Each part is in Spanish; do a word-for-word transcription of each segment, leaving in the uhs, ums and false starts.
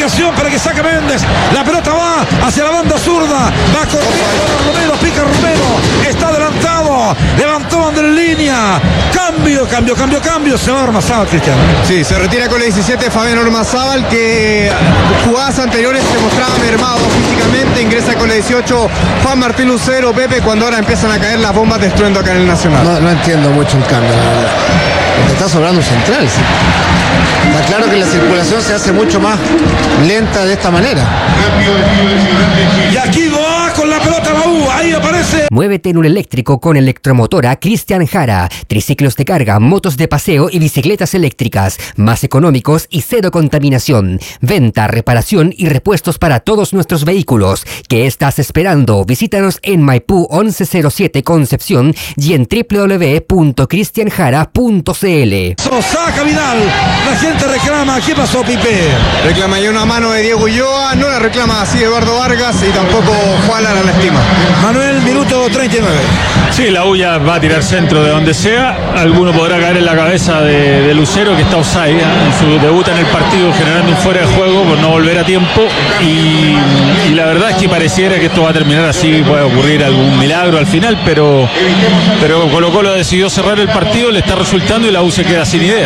indicación para que saque Méndez. La pelota va hacia la banda zurda. Va corriendo Romero, pica Romero. Está adelantado. Levantó bandera en línea. Cambio, cambio, cambio, cambio. Se va Ormazábal, Cristian. Sí, se retira con la diecisiete Fabián Ormazábal, que jugadas anteriores se mostraba mermado físicamente. Ingresa con la dieciocho Juan Martín Lucero, Pepe, cuando ahora empiezan a caer las bombas de estruendo acá en el Nacional. No, no entiendo mucho el cambio, la verdad. Porque está sobrando un central, ¿sí? Está claro que la circulación se hace mucho más lenta de esta manera. Y aquí va con la pelota la U. Ahí aparece. Muévete en un eléctrico con Electromotora Cristian Jara. Triciclos de carga, motos de paseo y bicicletas eléctricas. Más económicos y cero contaminación. Venta, reparación y repuestos para todos nuestros vehículos. ¿Qué estás esperando? Visítanos en Maipú once cero siete Concepción y en doble u doble u doble u punto cristian jara punto c l. Saca Vidal. La gente reclama. ¿Qué pasó, Pipe? Reclama ya una mano de Diego Ulloa. No la reclama así Eduardo Vargas y tampoco Juan Lara la estima. Manuel, minuto treinta y nueve. Sí, la U ya va a tirar centro de donde sea. Alguno podrá caer en la cabeza de, de Lucero, que está offside, ¿eh? En su debut en el partido, generando un fuera de juego por no volver a tiempo. Y, y la verdad es que pareciera que esto va a terminar así. Puede ocurrir algún milagro al final, pero, pero Colo Colo decidió cerrar el partido, le está resultando y la U se queda sin idea.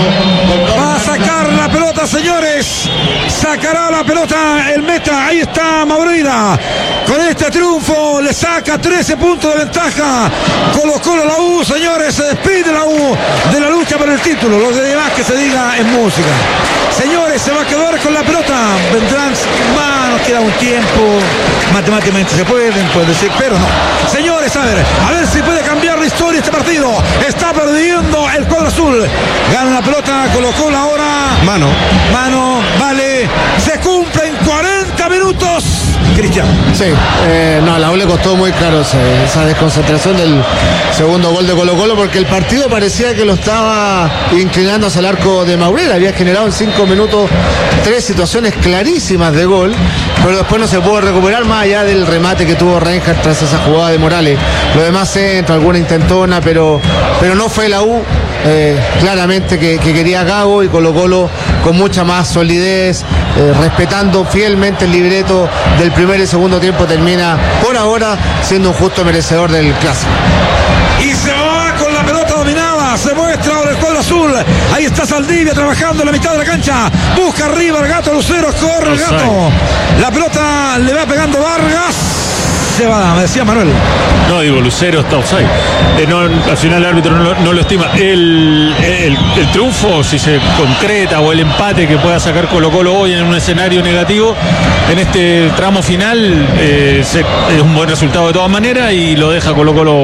Va a sacar la pelota, señores. Sacará la pelota el meta. Ahí está Maureira. Con este triunfo le saca trece puntos de ventaja. Colo Colo, la U, señores. Se despide la U de la lucha por el título. Lo demás que se diga en música. Señores, se va a quedar con la pelota. Vendrán más, nos queda un tiempo. Matemáticamente se pueden, puede decir, pero no. Señores, a ver, a ver si puede cambiar la historia este partido. Está perdiendo el cuadro azul. Gana la pelota, Colo Colo ahora. Mano. Mano, vale. Se cumplen cuarenta minutos. Cristian. Sí, eh, no, a la U le costó muy caro esa, esa desconcentración del segundo gol de Colo Colo, porque el partido parecía que lo estaba inclinando hacia el arco de Maureira. Había generado en cinco minutos tres situaciones clarísimas de gol, pero después no se pudo recuperar más allá del remate que tuvo Reinhardt tras esa jugada de Morales. Lo demás centro, alguna intentona, pero, pero no fue la U. Eh, claramente que, que quería Gago, y Colo Colo con mucha más solidez, eh, respetando fielmente el libreto del primer y segundo tiempo, termina por ahora siendo un justo merecedor del clásico. Y se va con la pelota dominada. Se muestra ahora el cuadro azul. Ahí está Saldivia trabajando en la mitad de la cancha. Busca arriba el gato Lucero. Corre el gato. La pelota le va pegando Vargas. Se va, me decía Manuel. No, digo, Lucero está offside. Eh, no, al final el árbitro no, no lo estima. El, el, el triunfo, si se concreta, o el empate que pueda sacar Colo Colo hoy en un escenario negativo, en este tramo final, eh, se, es un buen resultado de todas maneras y lo deja Colo Colo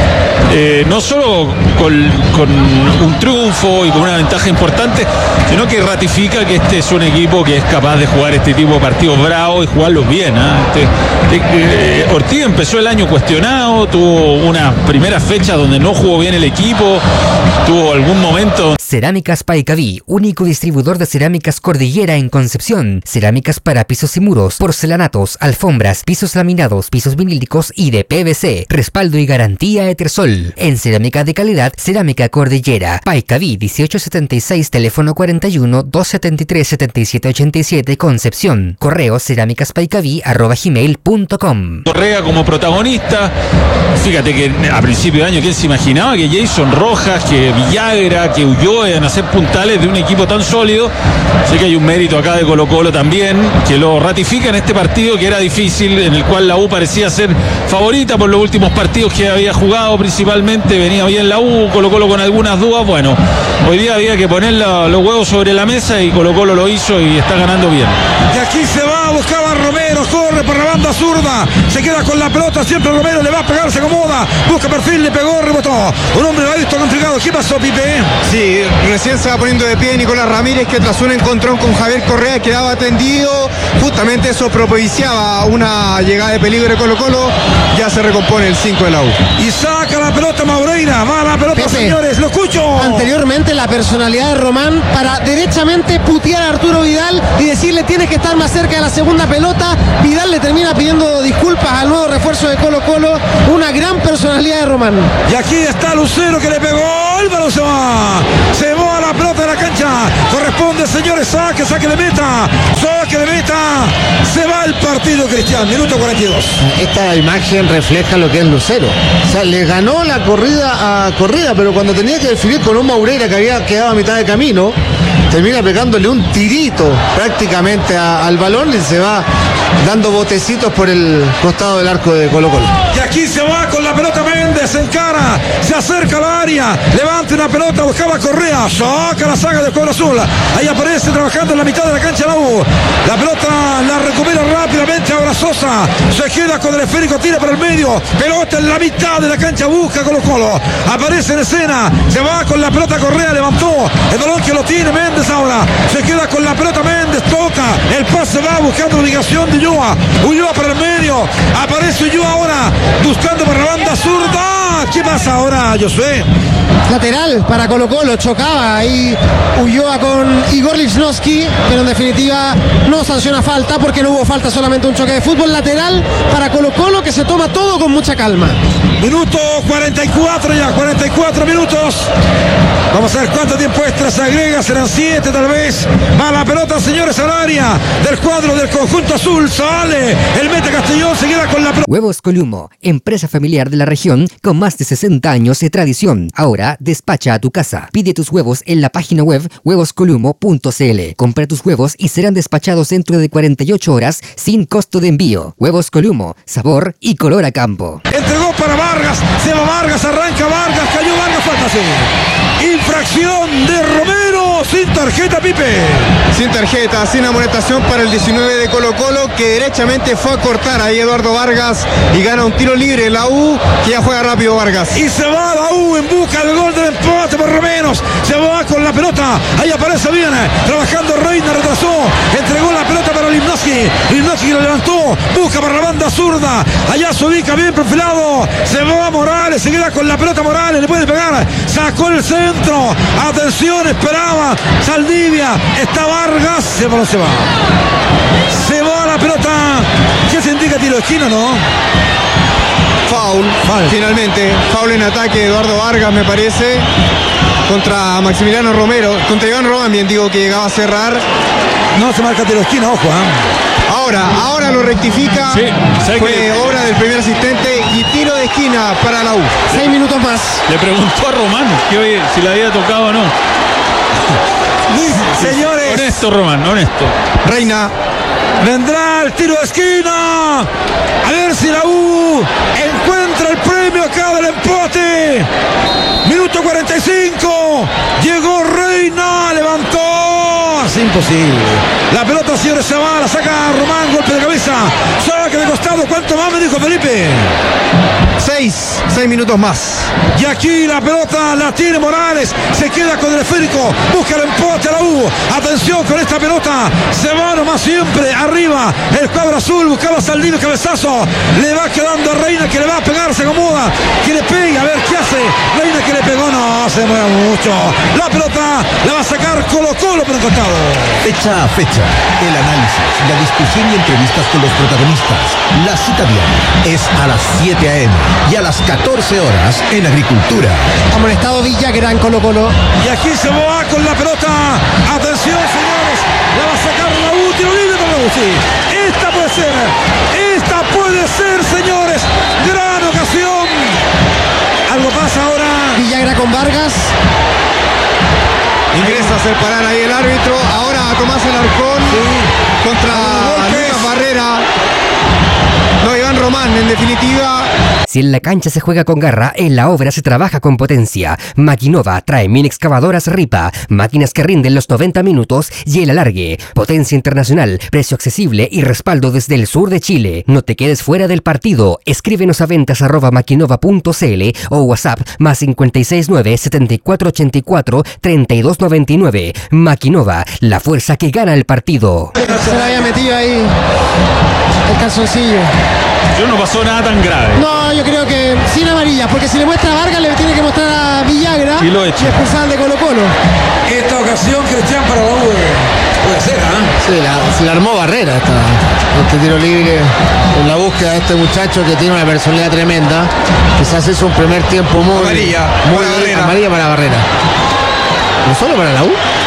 eh, no solo con, con un triunfo y con una ventaja importante, sino que ratifica que este es un equipo que es capaz de jugar este tipo de partidos bravos y jugarlos bien, ¿eh? Este, eh, Ortiz empezó el año cuestionado, tuvo una primera fecha donde no jugó bien el equipo, tuvo algún momento. Cerámicas Paicaví, único distribuidor de cerámicas Cordillera en Concepción. Cerámicas para pisos y muros, porcelanatos, alfombras, pisos laminados, pisos vinílicos y de P V C. Respaldo y garantía Etersol. En cerámica de calidad, Cerámica Cordillera. Paicaví dieciocho setenta y seis, teléfono cuarenta y uno, doscientos setenta y tres, setenta y siete ochenta y siete, Concepción. Correo cerámicaspaicaví arroba gmail punto com. Correa como protagonista. Fíjate que a principio de año, ¿quién se imaginaba que Jason Rojas, que Villagra, que Ulloa en hacer puntales de un equipo tan sólido? Sé que hay un mérito acá de Colo Colo también, que lo ratifica en este partido que era difícil, en el cual la U parecía ser favorita por los últimos partidos que había jugado, principalmente venía bien la U, Colo Colo con algunas dudas. Bueno, hoy día había que poner la, los huevos sobre la mesa y Colo Colo lo hizo y está ganando bien. Y aquí se va, buscaba Romero, corre por la banda zurda, se queda con la pelota, siempre Romero le va a pegar, se acomoda, busca perfil, le pegó, rebotó. Un hombre lo ha visto complicado. ¿Qué pasó, Pipe? Sí, recién se va poniendo de pie Nicolás Ramírez, que tras un encontrón con Javier Correa quedaba tendido. Justamente eso propiciaba una llegada de peligro de Colo Colo. Ya se recompone el cinco de la U. Y saca la pelota Maureira. Va la pelota, Pepe, señores, lo escucho. Anteriormente la personalidad de Román para derechamente putear a Arturo Vidal y decirle tienes que estar más cerca de la segunda pelota. Vidal le termina pidiendo disculpas al nuevo refuerzo de Colo Colo. Una gran personalidad de Román. Y aquí está Lucero, que le pegó. Álvaro se va. Se va a la pelota de la cancha. Corresponde, señores, saque, saque de meta. Saque saque de meta. Se va el partido, Cristian, minuto cuarenta y dos. Esta imagen refleja lo que es Lucero. O sea, le ganó la corrida a Correa, pero cuando tenía que definir con un Maureira que había quedado a mitad de camino, termina pegándole un tirito prácticamente a, al balón y se va dando botecitos por el costado del arco de Colo Colo. Y aquí se va con la pelota Méndez, se encara, se acerca al área, levanta una pelota, buscaba Correa, saca la saga del cuadro azul. Ahí aparece trabajando en la mitad de la cancha la U. La pelota la recupera rápidamente ahora Sosa, se queda con el esférico, tira para el medio, pelota en la mitad de la cancha, busca Colo Colo, aparece en escena, se va con la pelota Correa, levantó el balón que lo tiene Méndez ahora, se queda con la pelota Méndez, toca, el pase va buscando la ubicación de Ulloa, Ulloa para el medio, aparece Ulloa ahora, buscando por la banda zurda. ¿Qué pasa ahora, Josué? Lateral para Colo Colo, chocaba ahí Ulloa con Igor Lichnowsky, pero en definitiva no sanciona falta porque no hubo falta, solamente un choque de fútbol. Lateral para Colo Colo, que se toma todo con mucha calma. Minuto cuarenta y cuatro ya, cuarenta y cuatro minutos. Vamos a ver cuánto tiempo extra se agrega, serán siete tal vez. Va la pelota, señores, al área del cuadro del conjunto azul. Sale el Meta Castellón, se queda con la pelota. Huevos Columo, empresa familiar de la región con más de sesenta años de tradición. Ahora despacha a tu casa. Pide tus huevos en la página web huevos columo punto c l. Compra tus huevos y serán despachados dentro de cuarenta y ocho horas sin costo de envío. Huevos Columo, sabor y color a campo. Entregó para Vargas, se va Vargas, arranca Vargas, cayó Vargas, falta sí. Infracción de Romero, sin tarjeta, Pipe. Sin tarjeta, sin amonestación para el diecinueve de Colo Colo, que derechamente fue a cortar ahí Eduardo Vargas y gana un tiro libre la U, que ya juega rápido Vargas. Y se va la U en busca del gol del empate por lo menos. Se va con la pelota, ahí aparece bien, trabajando Reina, retrasó, entregó la pelota para Limnowski, Limnowski lo levantó, busca para la banda zurda, allá se ubica bien perfilado, se va Morales, se queda con la pelota Morales, le puede pegar, sacó el centro, atención, esperaba Saldivia, está Vargas, se va, se va. Se va la pelota, ¿qué se indica, tiro de esquina, no? Foul, foul, finalmente, foul en ataque de Eduardo Vargas, me parece, contra Maximiliano Romero, contra Iván Román, bien digo, que llegaba a cerrar. No se marca tiro de esquina, ojo, ¿eh? Ahora, ahora lo rectifica, sí, fue que... obra del primer asistente y tiro de esquina para la U. Seis minutos más. Le preguntó a Román que hoy si la había tocado o no. Señores. Honesto, Román, honesto. Reina. Vendrá el tiro de esquina. A ver si la U encuentra el premio acá del empate. Minuto cuarenta y cinco. Llegó Reina. Levantó. Es imposible. La pelota, señores, se va. La saca Román. Golpe de cabeza. Saque de costado. ¿Cuánto más me dijo Felipe? Seis. Seis minutos más. Y aquí la pelota la tiene Morales. Se queda con el esférico. Busca el empate a la U. Atención con esta pelota. Se va nomás siempre. Arriba el cuadro azul. Buscaba Saldivia, cabezazo. Le va quedando a Reina, que le va a pegar. Se acomoda. Que le pega. A ver qué hace. Reina, que le pegó. No, se mueve mucho. La pelota la va a sacar Colo Colo por el costado. Fecha a fecha. El análisis, la discusión y entrevistas con los protagonistas. La cita diaria es a las siete a eme y a las catorce horas en Agricultura. Amonestado Villagra en Colo Colo. Y aquí se va con la pelota. Atención, señores. La va a sacar la U. Tiro libre para la U. Sí. Esta puede ser. Esta puede ser, señores. Gran ocasión. Algo pasa ahora. Villagra con Vargas. Ingresa a separar ahí el árbitro. Ahora a Tomás Alarcón sí. Contra Lucas Barrera. No, Iván Román, en definitiva. Si en la cancha se juega con garra, en la obra se trabaja con potencia. Maquinova trae mini excavadoras Ripa, máquinas que rinden los noventa minutos y el alargue. Potencia internacional, precio accesible y respaldo desde el sur de Chile. No te quedes fuera del partido. Escríbenos a ventas arroba maquinova punto c l o WhatsApp más cinco seis nueve, siete cuatro ocho cuatro, tres dos nueve nueve. Maquinova, la fuerza que gana el partido. Se le había metido ahí el calzoncillo. Yo no pasó nada tan grave. No, yo creo que sin amarilla, porque si le muestra a Vargas le tiene que mostrar a Villagra y lo echa. Y expulsar al de Colo Colo. Esta ocasión, Cristian, para la U puede ser, ¿ah? ¿eh? Sí, la, se la armó Barrera esta, este tiro libre en la búsqueda de este muchacho que tiene una personalidad tremenda. Quizás es un primer tiempo muy amarilla, muy para Barrera. amarilla para Barrera. ¿No solo para la U?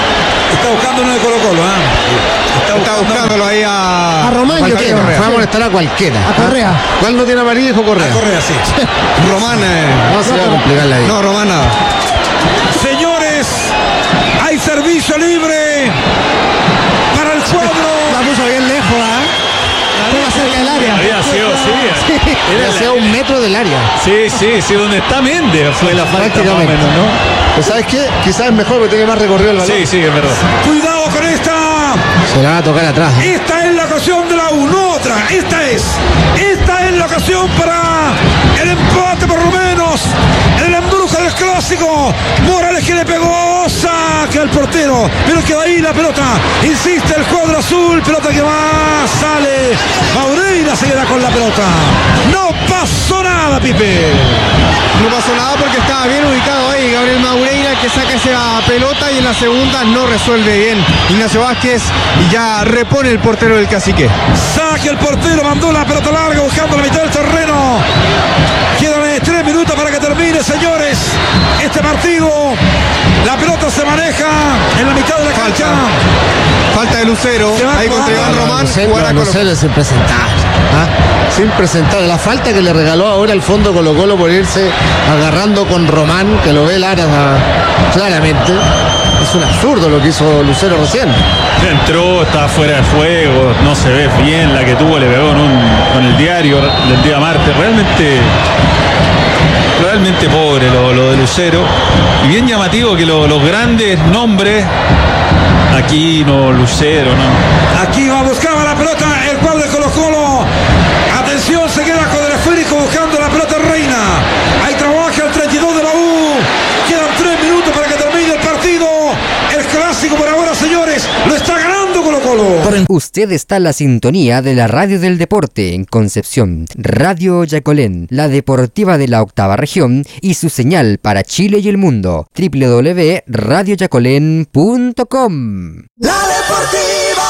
Está buscando uno de Colo Colo, ¿eh? Está, está buscándolo ahí a, a Román, yo creo. Va a molestar a cualquiera. A Correa. ¿Ah? ¿Cuál no tiene amarilla? Dijo Correa. A Correa, sí. Román. Eh, no se va a complicar la vida. No, Román nada. Señores, hay servicio libre para el cuadro. La puso bien lejos, ¿ah? ¿eh? Estaba cerca del área. Había sido, sí. Era sea un metro del área. Sí, sí, sí, donde está Méndez fue la falta más o menos, ¿no? Pues ¿sabes qué? Quizás es mejor porque tiene más recorrido el balón. Sí, sí, es verdad. Cuidado con esta. Se la va a tocar atrás. ¿eh? Esta es la ocasión de la U, no otra. Esta es. Esta es la ocasión para el empate por lo menos. El embrujo del clásico. Morales que le pegó. Saca el portero. Pero queda ahí la pelota. Insiste el cuadro azul. Pelota que va. Sale. Maureira se queda con la pelota. No pasó nada, Pipe. No pasó nada porque estaba bien ubicado ahí Gabriel Maureira, que saca esa pelota y en la segunda no resuelve bien Ignacio Vázquez y ya repone el portero del Cacique. Saque el portero, mandó la pelota larga buscando la mitad del terreno. Quedan tres minutos para que termine, señores, este partido. La pelota se maneja en la mitad de la cancha. Falta de Lucero ahí contra Iván Román. Lucero, Lucero es impresentable. ¿Ah? Es impresentable. La falta que le regaló ahora el fondo Colo Colo por irse agarrando con Román, que lo ve Lara claramente. Es un absurdo lo que hizo Lucero recién. Entró, estaba fuera de juego, no se ve bien, la que tuvo le pegó en un, con el diario del día martes. Realmente, realmente pobre lo, lo de Lucero. Y bien llamativo que lo, los grandes nombres, Aquino, Lucero, ¿no? Aquí va a buscar la pelota el cuadro de Colo Colo. Atención, se queda con el esférico buscando la pelota Reina. Ahí trabaja el treinta y dos de la U. Quedan tres minutos para que termine el partido. El clásico por ahora, señores, lo está ganando Colo Colo. Usted está en la sintonía de la radio del deporte en Concepción, Radio Yacolén, la deportiva de la octava región y su señal para Chile y el mundo, doble u doble u doble u punto radio yacolén punto com. La deportiva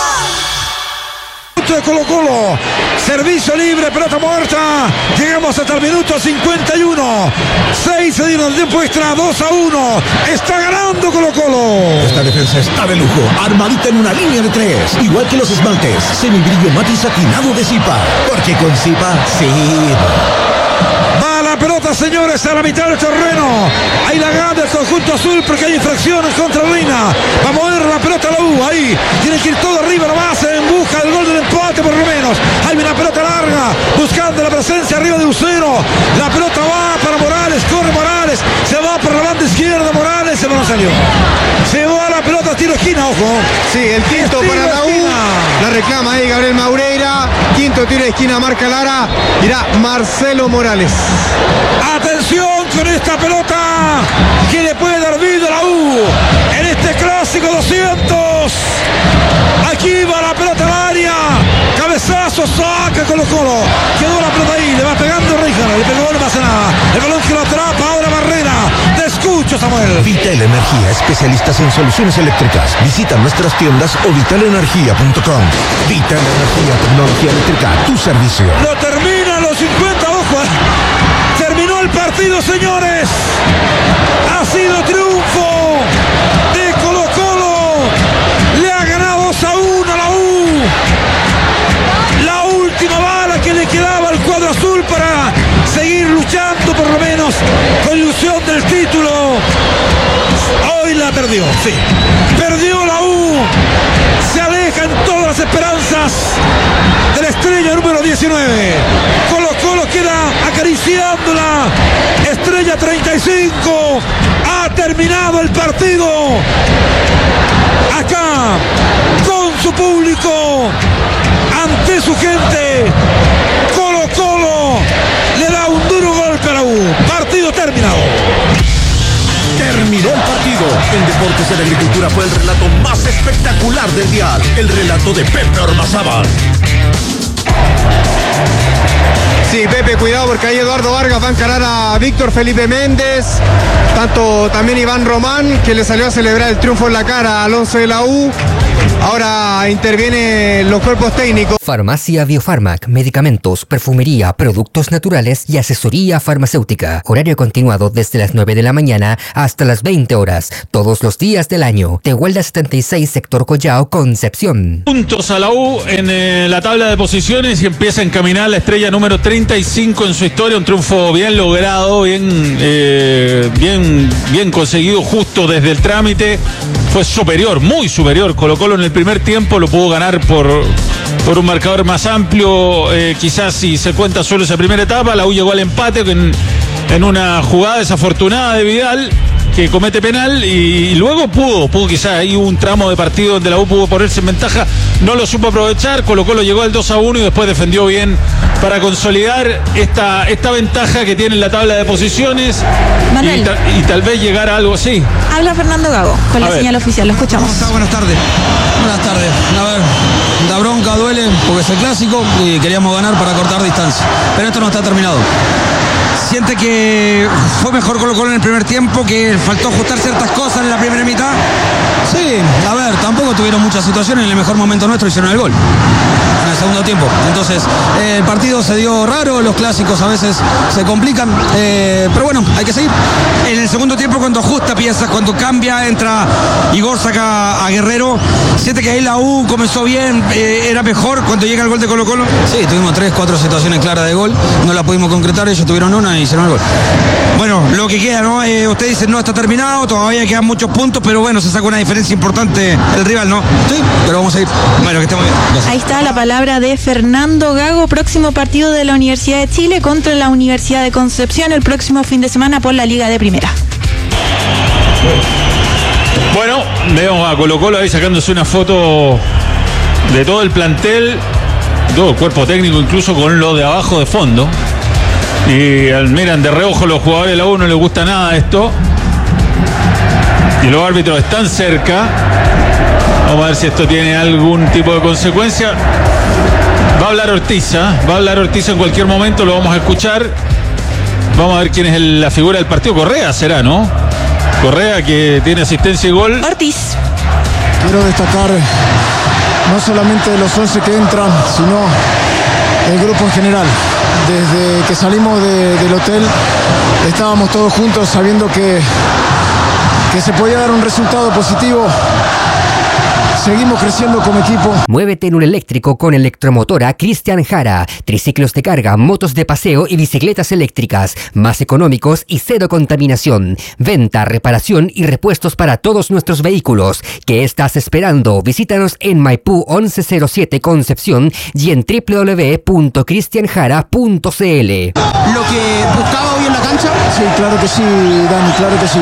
de Colo Colo, servicio libre, pelota muerta. Llegamos hasta el minuto cincuenta y uno. seis se dieron el tiempo extra, dos a uno. Está ganando Colo Colo. Esta defensa está de lujo, armadita en una línea de tres, igual que los esmaltes, semibrillo mate y satinado de Zipa, porque con Zipa sí. Va la pelota, señores, a la mitad del terreno. Ahí la gana el conjunto azul porque hay infracciones contra Reina. Va a mover la pelota a la U. Ahí tiene que ir todo arriba la base en busca del gol del empate por lo menos. Hay una pelota larga buscando la presencia arriba de Lucero. La pelota va para Morales, corre Morales. Se va por la banda izquierda Morales, se no salió. Se va la pelota, tiro esquina, ojo. Sí, el quinto para la U. La reclama ahí Gabriel Maureira. Quinto tiro de esquina, marca Lara. Irá Marcelo Morales. Atención con esta pelota que le puede dar vida a la U en este clásico doscientos. Aquí va la pelota al área. Cabezazo, saca Colo Colo. Quedó la pelota ahí, le va pegando Ríjano. Le pegó, no pasa nada. El balón que lo atrapa ahora Barrera. Te escucho, Samuel. Vital Energía, especialistas en soluciones eléctricas. Visita nuestras tiendas o vital energía punto com. Vital Energía, tecnología eléctrica, tu servicio. Lo termina a los cincuenta, ojo. Terminó el partido, señores. Ha sido triunfo de Colo Colo. Le ha ganado dos a uno a la U. La última bala que le quedaba al cuadro azul para seguir luchando por lo menos con ilusión del título. Hoy la perdió, sí. Perdió la U. Se alejan todas las esperanzas de la estrella número diecinueve. Colo Colo queda acariciando la estrella treinta y cinco. Ha terminado el partido. Acá, con su público, ante su gente, Colo Colo le da un duro golpe a la U. Partido terminado. Terminó el partido. En Deportes en Agricultura fue el relato más espectacular del día. El relato de Pepe Ormazábal. Sí, Pepe, cuidado porque ahí Eduardo Vargas va a encarar a Víctor Felipe Méndez. Tanto también Iván Román, que le salió a celebrar el triunfo en la cara al once de la U. Ahora intervienen los cuerpos técnicos. Farmacia Biofarmac, medicamentos, perfumería, productos naturales y asesoría farmacéutica. Horario continuado desde las nueve de la mañana hasta las veinte horas, todos los días del año. Tehuelda setenta y seis, sector Collao, Concepción. Puntos a la U en eh, la tabla de posiciones y empieza a encaminar la estrella número treinta y cinco en su historia. Un triunfo bien logrado, bien, eh, bien, bien conseguido justo desde el trámite. Fue superior, muy superior. Colo Colo en el primer tiempo lo pudo ganar por, por un marcador más amplio. Eh, quizás si se cuenta solo esa primera etapa, la U llegó al empate en, en una jugada desafortunada de Vidal, que comete penal, y luego pudo, pudo quizás ahí un tramo de partido donde la U pudo ponerse en ventaja, no lo supo aprovechar. Colo Colo llegó al dos a uno y después defendió bien para consolidar esta, esta ventaja que tiene en la tabla de posiciones y, ta, y tal vez llegar a algo así. Habla Fernando Gago con a la ver. Señal oficial, lo escuchamos. ¿Cómo está? Buenas tardes. Buenas tardes. A ver, la bronca duele porque es el clásico y queríamos ganar para cortar distancia, pero esto no está terminado. ¿Siente que fue mejor Colo Colo en el primer tiempo, que faltó ajustar ciertas cosas en la primera mitad? Sí, a ver, tampoco tuvieron muchas situaciones, en el mejor momento nuestro hicieron el gol en el segundo tiempo. Entonces, eh, el partido se dio raro, los clásicos a veces se complican, eh, pero bueno, hay que seguir. En el segundo tiempo, cuando ajusta piezas, cuando cambia, entra Igor, saca a Guerrero, ¿siente que ahí la U comenzó bien, eh, era mejor cuando llega el gol de Colo Colo? Sí, tuvimos tres, cuatro situaciones claras de gol, no la pudimos concretar, ellos tuvieron una y hicieron el gol. Bueno, lo que queda, ¿no? Eh, usted dice no está terminado, todavía quedan muchos puntos, pero bueno, se saca una diferencia importante el rival, ¿no? Sí, pero vamos a ir. Bueno, que esté muy bien. Gracias. Ahí está la palabra de Fernando Gago. Próximo partido de la Universidad de Chile contra la Universidad de Concepción el próximo fin de semana por la Liga de Primera. Bueno, vemos a Colo Colo ahí sacándose una foto de todo el plantel, todo el cuerpo técnico, incluso con lo de abajo de fondo. Y al miran de reojo los jugadores de la U, no les gusta nada esto. Y los árbitros están cerca. Vamos a ver si esto tiene algún tipo de consecuencia. Va a hablar Ortiz, ¿eh? Va a hablar Ortiz en cualquier momento, lo vamos a escuchar. Vamos a ver quién es el, la figura del partido. Correa será, ¿no? Correa, que tiene asistencia y gol. Ortiz. Quiero destacar no solamente de los once que entran, sino el grupo en general. Desde que salimos de, del hotel estábamos todos juntos sabiendo que, que se podía dar un resultado positivo. Seguimos creciendo como equipo. Muévete en un eléctrico con Electromotora Cristian Jara. Triciclos de carga, motos de paseo y bicicletas eléctricas. Más económicos y cero contaminación. Venta, reparación y repuestos para todos nuestros vehículos. ¿Qué estás esperando? Visítanos en Maipú once cero siete Concepción y en doble u doble u doble u punto cristian jara punto c l. ¿Lo que buscaba hoy en la cancha? Sí, claro que sí, Dani, claro que sí.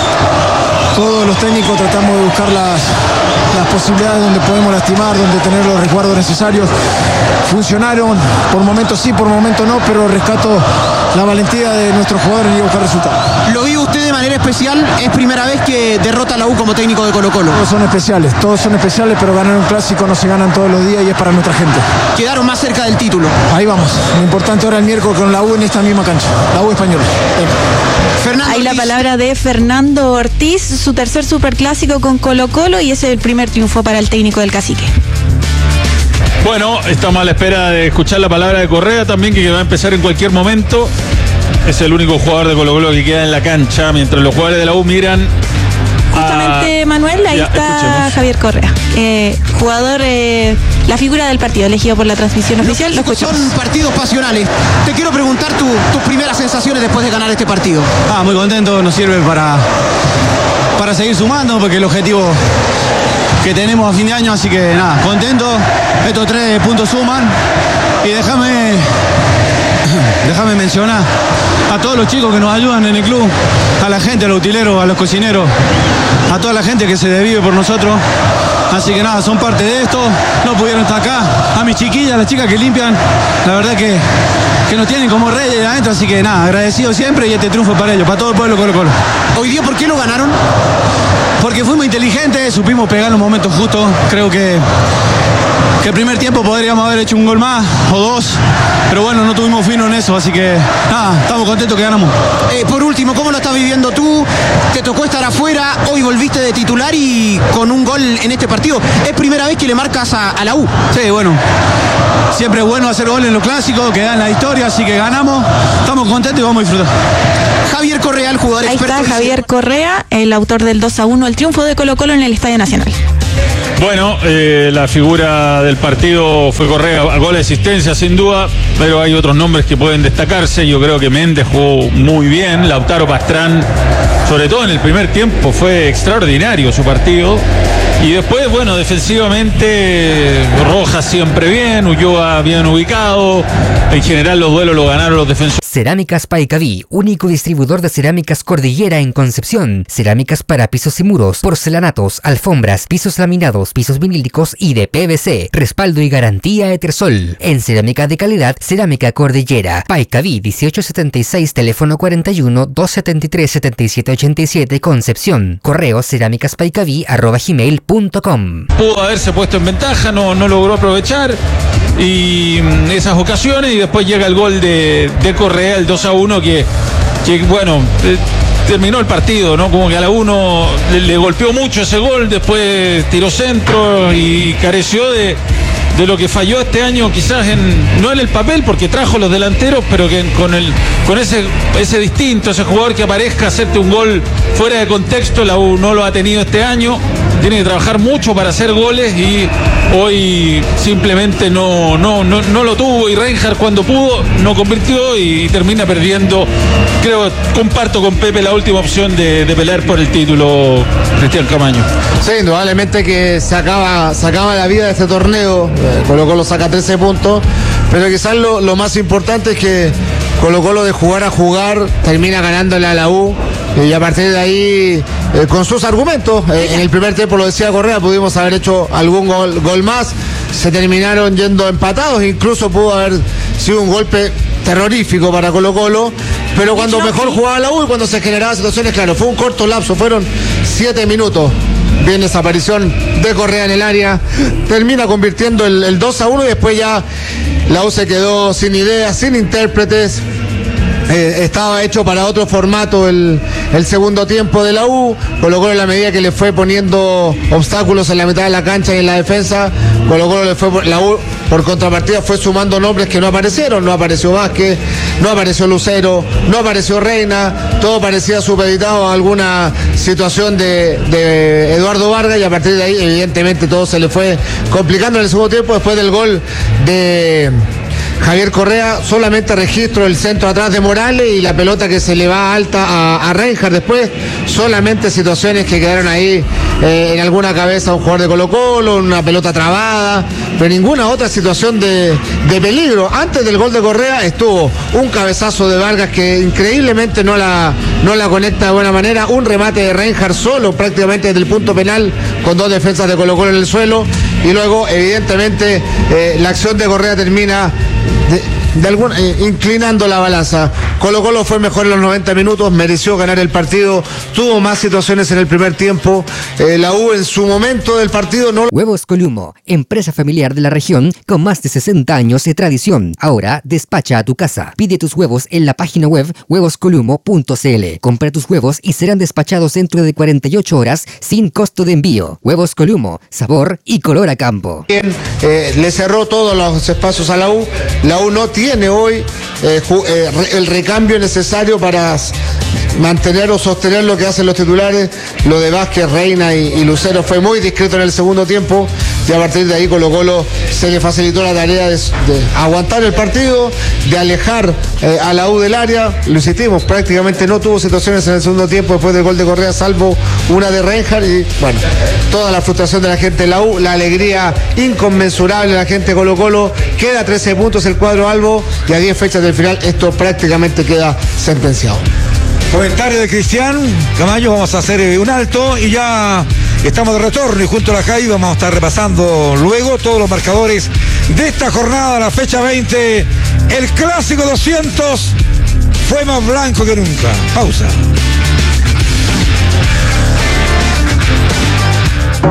Todos los técnicos tratamos de buscar las, las posibilidades donde podemos lastimar, donde tener los resguardos necesarios. Funcionaron, por momentos sí, por momentos no, pero rescato la valentía de nuestros jugadores y buscar resultados. ¿Lo vio usted de manera especial? ¿Es primera vez que derrota a la U como técnico de Colo Colo? Todos son especiales, todos son especiales, pero ganar un clásico no se ganan todos los días y es para nuestra gente. Quedaron más cerca del título. Ahí vamos, lo importante ahora el miércoles con la U en esta misma cancha, la U española. Fernando Ahí Ortiz. La palabra de Fernando Ortiz, su tercer superclásico con Colo Colo y ese es el primer triunfo para el técnico del Cacique. Bueno, estamos a la espera de escuchar la palabra de Correa también, que va a empezar en cualquier momento. Es el único jugador de Colo Colo que queda en la cancha, mientras los jugadores de la U miran. Justamente, a... Manuel, ahí ya, está escuchemos. Javier Correa, eh, jugador, eh, la figura del partido, elegido por la transmisión oficial. Lo escuchamos. Son partidos pasionales. Te quiero preguntar tu, tus primeras sensaciones después de ganar este partido. Ah, muy contento, nos sirve para, para seguir sumando, porque el objetivo que tenemos a fin de año, así que nada, contento. Estos tres puntos suman. Y déjame déjame mencionar a todos los chicos que nos ayudan en el club, a la gente, a los utileros, a los cocineros, a toda la gente que se desvive por nosotros. Así que nada, son parte de esto, no pudieron estar acá. A mis chiquillas, a las chicas que limpian, la verdad que, que nos tienen como reyes adentro, así que nada, agradecido siempre y este triunfo para ellos, para todo el pueblo Colo Colo. Hoy día, ¿por qué lo ganaron? Porque fuimos inteligentes, supimos pegar los momentos justos, creo que, que el primer tiempo podríamos haber hecho un gol más o dos, pero bueno, no tuvimos fino en eso, así que nada, estamos contentos que ganamos. Eh, por último, ¿cómo lo estás viviendo tú? Te tocó estar afuera, hoy volviste de titular y con un gol en este partido. ¿Es primera vez que le marcas a, a la U? Sí, bueno, siempre es bueno hacer goles en los clásicos, que dan la historia, así que ganamos, estamos contentos y vamos a disfrutar. Javier Correa, el jugador Ahí experto. está Javier Correa, el autor del dos a uno, el triunfo de Colo-Colo en el Estadio Nacional. Bueno, eh, la figura del partido fue Correa, gol de asistencia sin duda, pero hay otros nombres que pueden destacarse. Yo creo que Méndez jugó muy bien, Lautaro Pastrán, sobre todo en el primer tiempo, fue extraordinario su partido. Y después, bueno, defensivamente, Rojas siempre bien, Ulloa bien ubicado. En general los duelos los ganaron los defensores. Cerámicas Paicaví, único distribuidor de cerámicas Cordillera en Concepción. Cerámicas para pisos y muros, porcelanatos, alfombras, pisos laminados, pisos vinílicos y de P V C. Respaldo y garantía Etersol. En cerámica de calidad, Cerámica Cordillera. Paicaví dieciocho setenta y seis, teléfono cuarenta y uno, doscientos setenta y tres, setenta y siete ochenta y siete, Concepción. Correo cerámicaspaicaví arroba gmail punto com. Pudo haberse puesto en ventaja, no, no logró aprovechar y mm, esas ocasiones, y después llega el gol de, de Correa, el dos a uno, que, que bueno, eh, terminó el partido, ¿no? Como que a la uno le, le golpeó mucho ese gol, después tiró centro y careció de, de lo que falló este año, quizás en, no en el papel, porque trajo los delanteros, pero que con el con ese, ese distinto, ese jugador que aparezca a hacerte un gol fuera de contexto. La U no lo ha tenido este año, tiene que trabajar mucho para hacer goles y hoy simplemente no, no, no, no lo tuvo, y Reinhardt cuando pudo no convirtió y termina perdiendo. Creo, comparto con Pepe la última opción de, de pelear por el título, Cristian Camaño. Sí, indudablemente que se acaba, se acaba la vida de este torneo. eh, Colo Colo saca trece puntos, pero quizás lo, lo más importante es que Colo Colo, de jugar a jugar, termina ganándole a la U, y a partir de ahí, eh, con sus argumentos, eh, en el primer tiempo, lo decía Correa, pudimos haber hecho algún gol, gol más, se terminaron yendo empatados, incluso pudo haber sido un golpe terrorífico para Colo Colo, pero cuando mejor jugaba la U y cuando se generaban situaciones, claro, fue un corto lapso, fueron siete minutos. Bien esa aparición de Correa en el área, termina convirtiendo el, el dos a uno, y después ya la U se quedó sin ideas, sin intérpretes. Eh, estaba hecho para otro formato el, el segundo tiempo de la U. Colo Colo, en la medida que le fue poniendo obstáculos en la mitad de la cancha y en la defensa, Colo Colo le fue, la U por contrapartida fue sumando nombres que no aparecieron. No apareció Vázquez, no apareció Lucero, no apareció Reina, todo parecía supeditado a alguna situación de, de Eduardo Vargas, y a partir de ahí evidentemente todo se le fue complicando en el segundo tiempo. Después del gol de Javier Correa, solamente registro el centro atrás de Morales y la pelota que se le va alta a, a Reinhardt. Después solamente situaciones que quedaron ahí eh, en alguna cabeza a un jugador de Colo Colo, una pelota trabada, pero ninguna otra situación de, de peligro. Antes del gol de Correa estuvo un cabezazo de Vargas que increíblemente no la, no la conecta de buena manera, un remate de Reinhardt solo prácticamente desde el punto penal con dos defensas de Colo Colo en el suelo, y luego evidentemente eh, la acción de Correa termina De, de algún, eh, inclinando la balanza. Colo Colo fue mejor en los noventa minutos, mereció ganar el partido, tuvo más situaciones en el primer tiempo. Eh, la U en su momento del partido no... Huevos Columo, empresa familiar de la región con más de sesenta años de tradición. Ahora despacha a tu casa. Pide tus huevos en la página web huevos columo punto c l. Compra tus huevos y serán despachados dentro de cuarenta y ocho horas sin costo de envío. Huevos Columo, sabor y color a campo. Bien, eh, le cerró todos los espacios a la U. La U no tiene hoy eh, eh, el recambio necesario para mantener o sostener lo que hacen los titulares. Lo de Vázquez, Reina y, y Lucero fue muy discreto en el segundo tiempo, y a partir de ahí Colo Colo se le facilitó la tarea de, de aguantar el partido, de alejar eh, a la U del área. Lo insistimos, prácticamente no tuvo situaciones en el segundo tiempo después del gol de Correa, salvo una de Reinhardt, y bueno, toda la frustración de la gente de la U, la alegría inconmensurable de la gente de Colo Colo. Queda trece puntos el cuadro albo, y a diez fechas del final esto prácticamente queda sentenciado. Comentario de Cristian Camaño, vamos a hacer un alto y ya estamos de retorno, y junto a la Jai vamos a estar repasando luego todos los marcadores de esta jornada, la fecha veinte. El clásico doscientos fue más blanco que nunca. Pausa.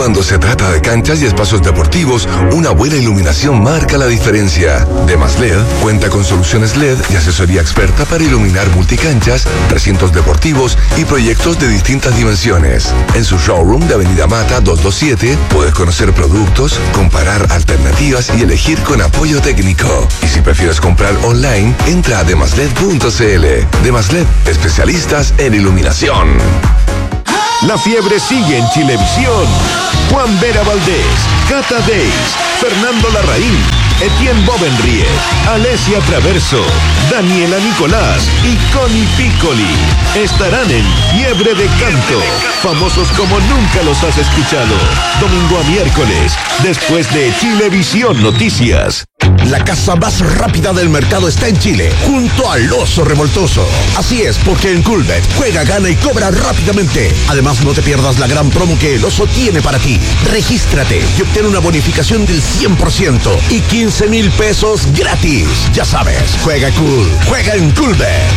Cuando se trata de canchas y espacios deportivos, una buena iluminación marca la diferencia. Demasled cuenta con soluciones L E D y asesoría experta para iluminar multicanchas, recintos deportivos y proyectos de distintas dimensiones. En su showroom de Avenida Mata doscientos veintisiete puedes conocer productos, comparar alternativas y elegir con apoyo técnico. Y si prefieres comprar online, entra a demasled punto cl. Demasled, especialistas en iluminación. La fiebre sigue en Chilevisión. Juan Vera Valdés, Cata Deis, Fernando Larraín, Etienne Bovenries, Alesia Traverso, Daniela Nicolás y Connie Piccoli estarán en Fiebre de Canto, famosos como nunca los has escuchado. Domingo a miércoles, después de Chilevisión Noticias. La casa más rápida del mercado está en Chile, junto al Oso Revoltoso. Así es, porque en Coolbet juega, gana y cobra rápidamente. Además, no te pierdas la gran promo que el Oso tiene para ti. Regístrate y obtén una bonificación del cien por ciento y quince mil pesos gratis. Ya sabes, juega cool, juega en Coolbet.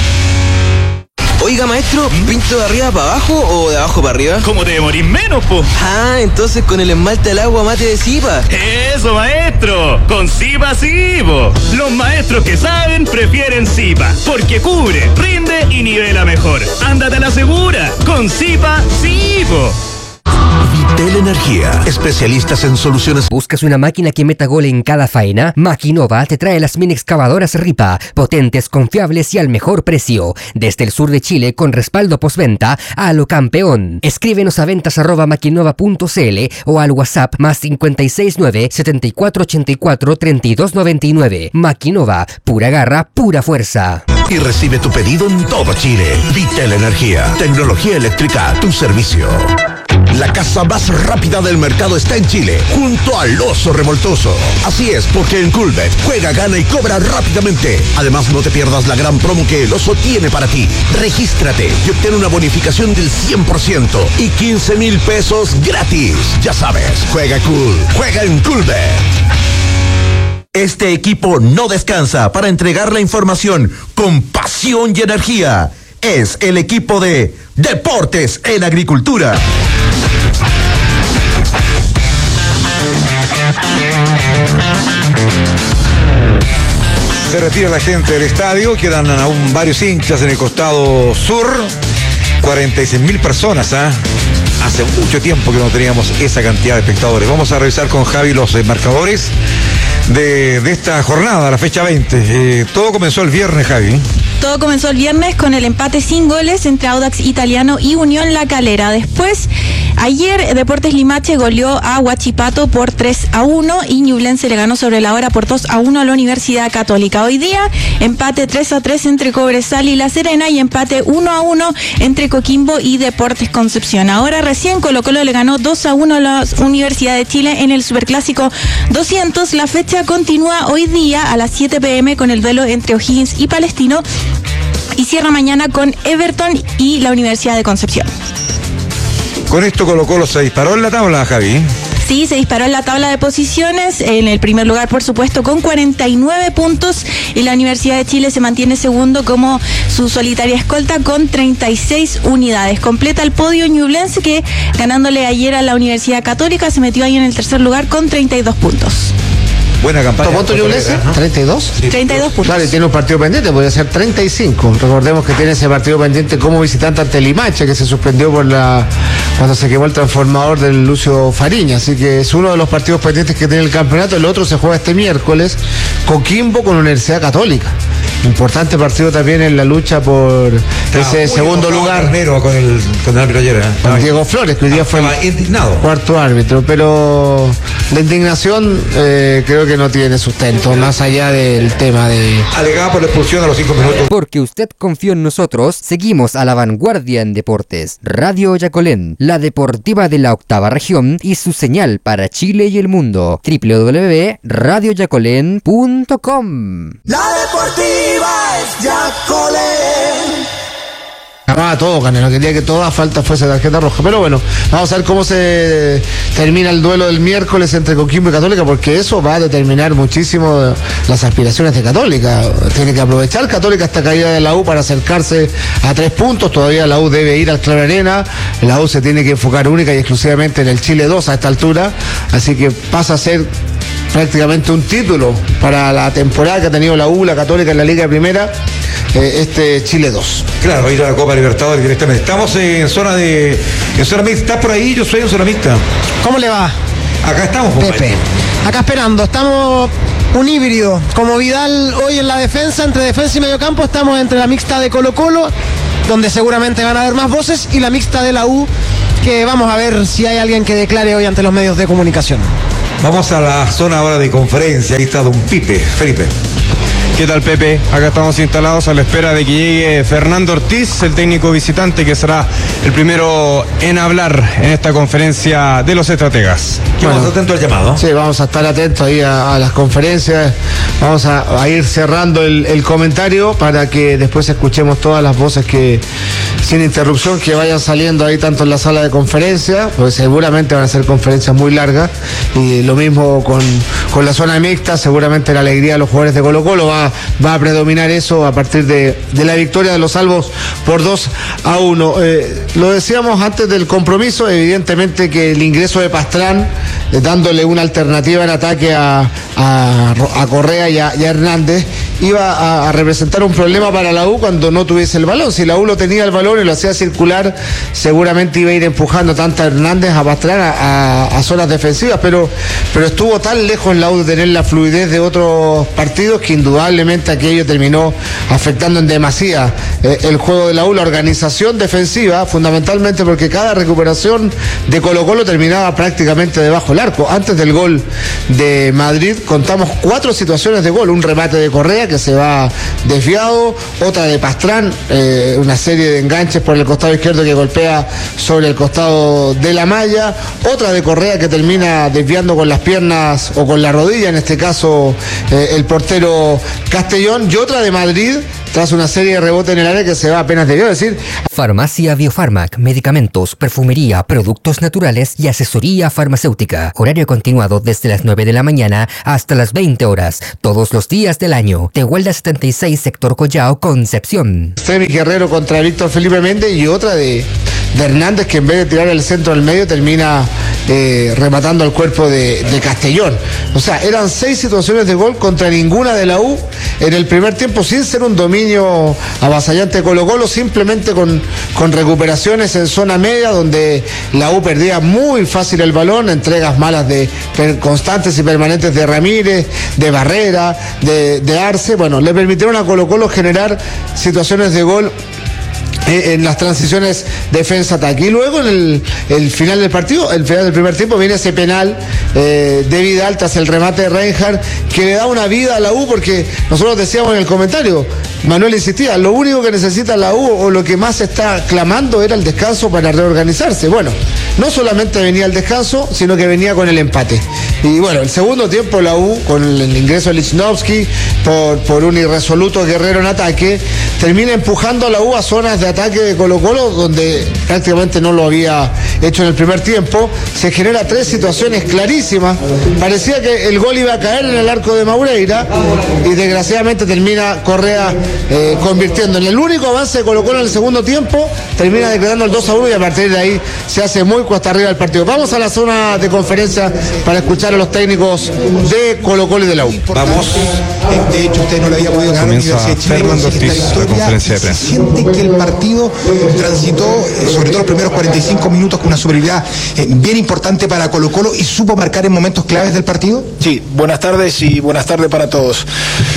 Oiga, maestro, ¿pinto de arriba para abajo o de abajo para arriba? ¿Cómo te demorís menos, po? Ah, entonces con el esmalte al agua mate de Zipa. Eso, maestro, con Zipa sí, po. Los maestros que saben prefieren Zipa, porque cubre, rinde y nivela mejor. Ándate a la segura, con Zipa sí, po. Vitel Energía, especialistas en soluciones. ¿Buscas una máquina que meta gol en cada faena? Maquinova te trae las mini excavadoras Ripa, potentes, confiables y al mejor precio. Desde el sur de Chile con respaldo postventa a lo campeón. Escríbenos a ventas arroba maquinova punto cl o al WhatsApp más cinco seis nueve, siete cuatro ocho cuatro, tres dos nueve nueve. Maquinova, pura garra, pura fuerza. Y recibe tu pedido en todo Chile. Vitel Energía, tecnología eléctrica a tu servicio. La casa más rápida del mercado está en Chile, junto al Oso Revoltoso. Así es, porque en Coolbet juega, gana y cobra rápidamente. Además, no te pierdas la gran promo que el Oso tiene para ti. Regístrate y obtén una bonificación del cien por ciento y quince mil pesos gratis. Ya sabes, juega cool, juega en Coolbet. Este equipo no descansa para entregar la información con pasión y energía. Es el equipo de Deportes en Agricultura. Se retira la gente del estadio, quedan aún varios hinchas en el costado sur. cuarenta y seis mil personas, ¿ah? ¿eh? Hace mucho tiempo que no teníamos esa cantidad de espectadores. Vamos a revisar con Javi los eh, marcadores de, de esta jornada, la fecha veinte. Eh, todo comenzó el viernes, Javi. Todo comenzó el viernes con el empate sin goles entre Audax Italiano y Unión La Calera. Después, ayer Deportes Limache goleó a Huachipato por tres a uno y Ñublense le ganó sobre la hora por dos a uno a la Universidad Católica. Hoy día, empate tres a tres entre Cobresal y La Serena y empate uno a uno entre Coquimbo y Deportes Concepción. Ahora recién Colo Colo le ganó dos a uno a la Universidad de Chile en el Superclásico doscientos. La fecha continúa hoy día a las siete pe eme con el duelo entre O'Higgins y Palestino y cierra mañana con Everton y la Universidad de Concepción. Con esto Colo Colo se disparó en la tabla, Javi. Sí, se disparó en la tabla de posiciones, en el primer lugar por supuesto con cuarenta y nueve puntos y la Universidad de Chile se mantiene segundo como su solitaria escolta con treinta y seis unidades. Completa el podio Ñublense que ganándole ayer a la Universidad Católica se metió ahí en el tercer lugar con treinta y dos puntos. Buena campaña. ¿Tomó Ñublense? ¿no? ¿treinta y dos? Sí. treinta y dos puntos. Claro, y tiene un partido pendiente, podría ser treinta y cinco. Recordemos que tiene ese partido pendiente como visitante ante Limache, que se suspendió por la cuando se quemó el transformador del Lucio Fariña. Así que es uno de los partidos pendientes que tiene el campeonato. El otro se juega este miércoles, Coquimbo con Universidad Católica. Importante partido también en la lucha por no, ese uy, segundo no, lugar. Primero con el, con el árbitro ayer, ¿eh? Con Diego Flores, que hoy día fue el indignado. Cuarto árbitro. Pero la indignación eh, creo que no tiene sustento, más allá del tema de... Alegada por la expulsión a los cinco minutos. Porque usted confió en nosotros, seguimos a la vanguardia en deportes. Radio Yacolén, la deportiva de la octava región y su señal para Chile y el mundo. doble u doble u doble u punto radio yacolén punto com. La deportiva es Yacolén. Llamaba todo, Canelo, quería que toda falta fuese tarjeta roja. Pero bueno, vamos a ver cómo se termina el duelo del miércoles entre Coquimbo y Católica, porque eso va a determinar muchísimo las aspiraciones de Católica. Tiene que aprovechar Católica esta caída de la U para acercarse a tres puntos. Todavía la U debe ir al Claro Arena. La U se tiene que enfocar única y exclusivamente en el Chile dos a esta altura. Así que pasa a ser prácticamente un título para la temporada que ha tenido la U, la Católica en la Liga Primera, eh, este Chile dos. Claro, ir a la Copa Libertadores directamente. Estamos en zona de. En zona mixta. ¿Estás por ahí? Yo soy en zona mixta. ¿Cómo le va? Acá estamos, Pepe. Acá esperando. Estamos un híbrido. Como Vidal hoy en la defensa, entre defensa y mediocampo, estamos entre la mixta de Colo-Colo, donde seguramente van a haber más voces, y la mixta de la U, que vamos a ver si hay alguien que declare hoy ante los medios de comunicación. Vamos a la zona ahora de conferencia. Ahí está don Pipe, Felipe. ¿Qué tal, Pepe? Acá estamos instalados a la espera de que llegue Fernando Ortiz, el técnico visitante, que será el primero en hablar en esta conferencia de los estrategas. Bueno, vamos atentos al llamado. Sí, vamos a estar atentos ahí a, a las conferencias. Vamos a, a ir cerrando el, el comentario para que después escuchemos todas las voces que, sin interrupción, que vayan saliendo ahí tanto en la sala de conferencia, porque seguramente van a ser conferencias muy largas, y lo mismo con, con la zona mixta. Seguramente la alegría de los jugadores de Colo-Colo va va a predominar eso a partir de, de la victoria de los salvos por dos a uno. Eh, lo decíamos antes del compromiso, evidentemente que el ingreso de Pastrán, eh, dándole una alternativa en ataque a, a, a Correa y a, y a Hernández, iba a, a representar un problema para la U cuando no tuviese el balón. Si la U lo tenía el balón y lo hacía circular, seguramente iba a ir empujando tanto a Hernández, a Pastrán, a, a, a zonas defensivas, pero, pero estuvo tan lejos la U de tener la fluidez de otros partidos que indudablemente aquello terminó afectando en demasía eh, el juego de la U, la organización defensiva, fundamentalmente porque cada recuperación de Colo-Colo terminaba prácticamente debajo del arco. Antes del gol de Madrid contamos cuatro situaciones de gol: un remate de Correa que se va desviado, otra de Pastrán, eh, una serie de enganches por el costado izquierdo que golpea sobre el costado de la malla, otra de Correa que termina desviando con las piernas o con la rodilla, en este caso eh, el portero Castellón, y otra de Madrid tras una serie de rebotes en el área que se va apenas debió decir. Farmacia Biofarmac, medicamentos, perfumería, productos naturales y asesoría farmacéutica. Horario continuado desde las nueve de la mañana hasta las veinte horas, todos los días del año. Tehuelda setenta y seis, sector Collao, Concepción. Femi Guerrero contra Víctor Felipe Méndez, y otra de, de Hernández, que en vez de tirar el centro al medio termina eh, rematando al cuerpo de, de Castellón. O sea, eran seis situaciones de gol contra ninguna de la U en el primer tiempo, sin ser un dominio avasallante de Colo-Colo, simplemente con, con recuperaciones en zona media, donde la U perdía muy fácil el balón, entregas malas de per, constantes y permanentes de Ramírez, de Barrera, de, de Arce. Bueno, le permitieron a Colo-Colo generar situaciones de gol en las transiciones defensa-ataque. Y luego en el, el final del partido, el final del primer tiempo, viene ese penal eh, de Vidal tras el remate de Reinhardt, que le da una vida a la U, porque nosotros decíamos en el comentario, Manuel insistía, lo único que necesita la U, o lo que más está clamando, era el descanso para reorganizarse. Bueno, no solamente venía el descanso, sino que venía con el empate. Y bueno, el segundo tiempo la U, con el ingreso de Lichnowsky, por, por un irresoluto Guerrero en ataque, termina empujando a la U a zonas de ataque de Colo-Colo, donde prácticamente no lo había hecho en el primer tiempo. Se genera tres situaciones clarísimas. Parecía que el gol iba a caer en el arco de Maureira, y desgraciadamente termina Correa eh, convirtiendo. En el único avance de Colo-Colo en el segundo tiempo, termina declarando el dos a uno, y a partir de ahí se hace muy cuesta arriba el partido. Vamos a la zona de conferencia para escuchar a los técnicos de Colo-Colo y de la U. Vamos. De hecho, usted no lo había podido ganar. Comienza Fernando Ortiz, la conferencia de prensa. Siente que el partido transitó, sobre todo los primeros cuarenta y cinco minutos, con una superioridad eh, bien importante para Colo-Colo, y supo marcar en momentos claves del partido. Sí, buenas tardes y buenas tardes para todos.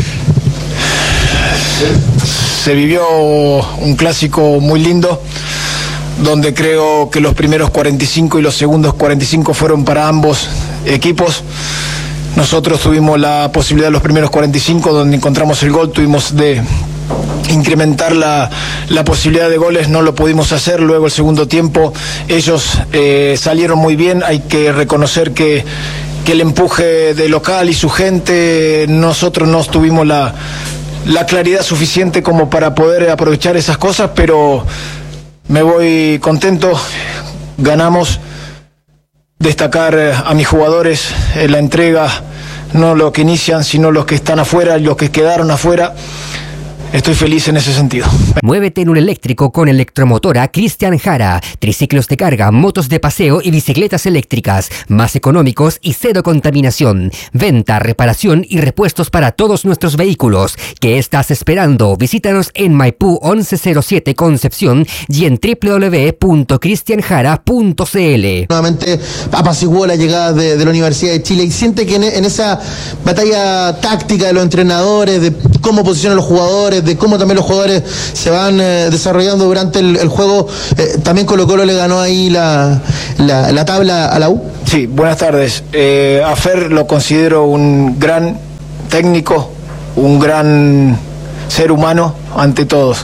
Se vivió un clásico muy lindo, donde creo que los primeros cuarenta y cinco y los segundos cuarenta y cinco fueron para ambos equipos. Nosotros tuvimos la posibilidad de los primeros cuarenta y cinco, donde encontramos el gol, tuvimos de incrementar la, la posibilidad de goles, no lo pudimos hacer. Luego el segundo tiempo ellos eh, salieron muy bien. Hay que reconocer que, que el empuje de local y su gente, nosotros no tuvimos la, la claridad suficiente como para poder aprovechar esas cosas, pero me voy contento, ganamos. Destacar a mis jugadores en la entrega, no los que inician, sino los que están afuera, los que quedaron afuera. Estoy feliz en ese sentido. Muévete en un eléctrico con Electromotora Cristian Jara. Triciclos de carga, motos de paseo y bicicletas eléctricas. Más económicos y cero contaminación. Venta, reparación y repuestos para todos nuestros vehículos. ¿Qué estás esperando? Visítanos en Maipú once cero siete Concepción y en doble u doble u doble u punto cristian jara punto c l. Nuevamente apaciguó la llegada de, de la Universidad de Chile y siente que en, en esa batalla táctica de los entrenadores, de cómo posicionan los jugadores, de cómo también los jugadores se van eh, desarrollando durante el, el juego, eh, también Colo Colo le ganó ahí la, la, la tabla a la U. Sí, buenas tardes. Eh, a Fer lo considero un gran técnico, un gran ser humano ante todos.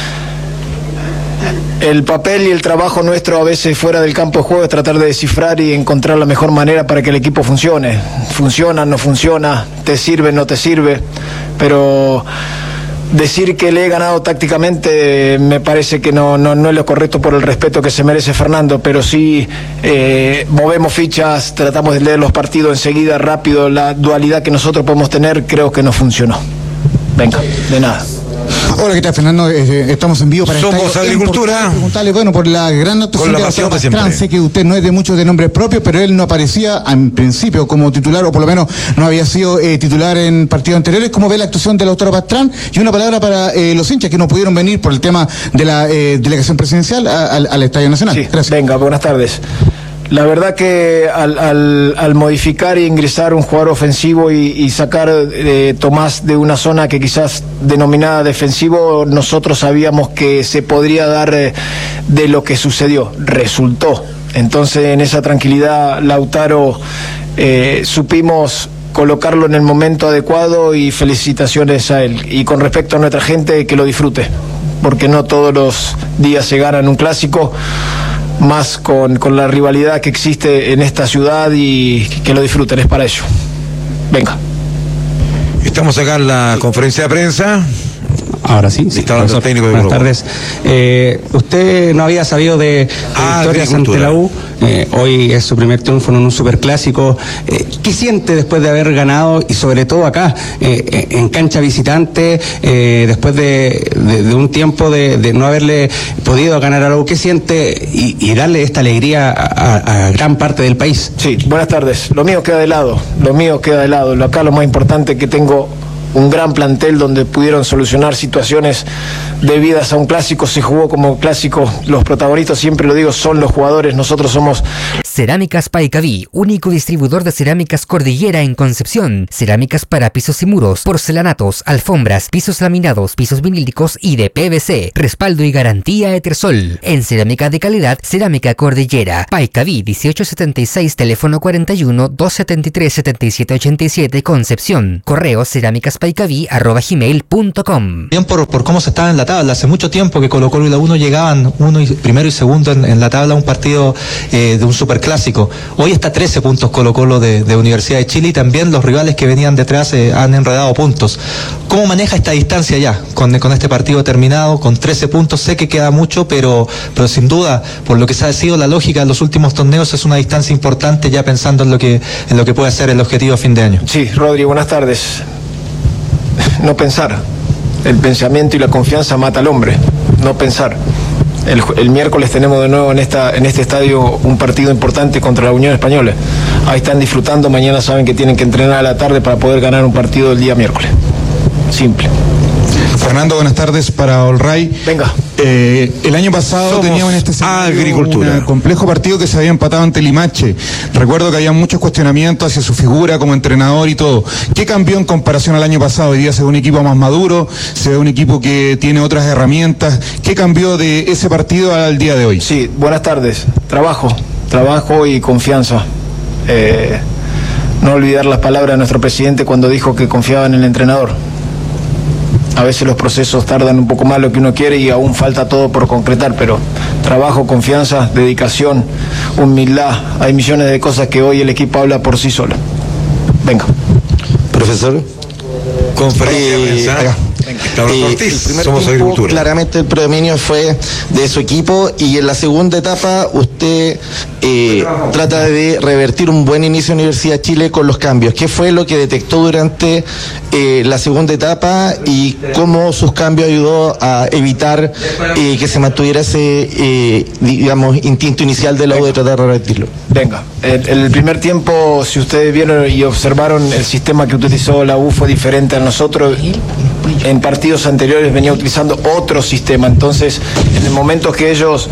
El papel y el trabajo nuestro a veces fuera del campo de juego es tratar de descifrar y encontrar la mejor manera para que el equipo funcione. Funciona, no funciona, te sirve, no te sirve, pero decir que le he ganado tácticamente me parece que no, no, no es lo correcto por el respeto que se merece Fernando, pero sí eh, movemos fichas, tratamos de leer los partidos enseguida, rápido, la dualidad que nosotros podemos tener creo que no funcionó. Venga, de nada. Hola, ¿qué tal, Fernando? Eh, estamos en vivo para Somos Estadio Agricultura. Preguntarle, bueno, por la gran actuación la de pasión de Lautaro Pastrán. siempre. Sé que usted no es de muchos de nombres propios, pero él no aparecía en principio como titular, o por lo menos no había sido eh, titular en partidos anteriores. ¿Cómo ve la actuación de Lautaro Pastrán? Y una palabra para eh, los hinchas que no pudieron venir por el tema de la eh, delegación presidencial a, a, al Estadio Nacional. Sí, gracias. Venga, buenas tardes. La verdad que al, al, al modificar e ingresar un jugador ofensivo y, y sacar eh, Tomás de una zona que quizás denominada defensivo, nosotros sabíamos que se podría dar eh, de lo que sucedió. Resultó. Entonces en esa tranquilidad Lautaro eh, supimos colocarlo en el momento adecuado y felicitaciones a él. Y con respecto a nuestra gente, que lo disfrute, porque no todos los días se ganan un clásico, más con, con la rivalidad que existe en esta ciudad, y que lo disfruten, es para ello. Venga. Estamos acá en la conferencia de prensa. Ahora sí, sí, está hablando el técnico de buenas Colo-Colo. tardes. Eh, usted no había sabido de, de Ah, victorias ante la U. Eh, hoy es su primer triunfo en un superclásico. Eh, ¿Qué siente después de haber ganado, y sobre todo acá, eh, en cancha visitante, eh, después de, de, de un tiempo de, de no haberle podido ganar a la U? ¿Qué siente y, y darle esta alegría a, a, a gran parte del país? Sí, buenas tardes. Lo mío queda de lado, lo mío queda de lado. Lo acá lo más importante es que tengo un gran plantel donde pudieron solucionar situaciones debidas a un clásico. Se jugó como clásico. Los protagonistas, siempre lo digo, son los jugadores. Nosotros somos... Cerámicas Paicaví, único distribuidor de cerámicas Cordillera en Concepción. Cerámicas para pisos y muros, porcelanatos, alfombras, pisos laminados, pisos vinílicos y de P V C. Respaldo y garantía Etersol. En cerámica de calidad, Cerámica Cordillera. Paicaví dieciocho setenta y seis, teléfono cuarenta y uno, doscientos setenta y tres, setenta y siete ochenta y siete, Concepción. Correo cerámicaspaicaví arroba gmail punto com. Bien por, por cómo se estaba en la tabla. Hace mucho tiempo que Colo Colo y la uno llegaban uno y, primero y segundo en, en la tabla, un partido eh, de un superclásico. Hoy está a trece puntos Colo Colo de, de Universidad de Chile, y también los rivales que venían detrás eh, han enredado puntos. ¿Cómo maneja esta distancia ya con, con este partido terminado, con trece puntos? Sé que queda mucho, pero, pero sin duda, por lo que se ha sido la lógica de los últimos torneos, es una distancia importante, ya pensando en lo que, en lo que puede ser el objetivo a fin de año. Sí, Rodri, buenas tardes. No pensar. El pensamiento y la confianza mata al hombre. No pensar. El, el miércoles tenemos de nuevo en, esta, en este estadio un partido importante contra la Unión Española. Ahí están disfrutando, mañana saben que tienen que entrenar a la tarde para poder ganar un partido el día miércoles. Simple. Fernando, buenas tardes para Olray. Venga. Eh, el año pasado Somos teníamos en este escenario Agricultura. un complejo partido que se había empatado ante Limache. Recuerdo que había muchos cuestionamientos hacia su figura como entrenador y todo. ¿Qué cambió en comparación al año pasado? Hoy día se ve un equipo más maduro, se ve un equipo que tiene otras herramientas. ¿Qué cambió de ese partido al día de hoy? Sí, buenas tardes. Trabajo, trabajo y confianza. Eh, no olvidar las palabras de nuestro presidente cuando dijo que confiaba en el entrenador. A veces los procesos tardan un poco más lo que uno quiere y aún falta todo por concretar, pero trabajo, confianza, dedicación, humildad. Hay millones de cosas que hoy el equipo habla por sí solo. Venga. Profesor. Conferencia de prensa. Eh, el primer somos tiempo, Agricultura. claramente el predominio fue de su equipo y en la segunda etapa usted eh, trata de revertir un buen inicio de Universidad de Chile con los cambios. ¿Qué fue lo que detectó durante eh, la segunda etapa y cómo sus cambios ayudó a evitar eh, que se mantuviera ese, eh, digamos, instinto inicial de la U de tratar de revertirlo? Venga, el, el primer tiempo, si ustedes vieron y observaron, el sistema que utilizó la U fue diferente a nosotros. En partidos anteriores venía utilizando otro sistema, entonces en el momento que ellos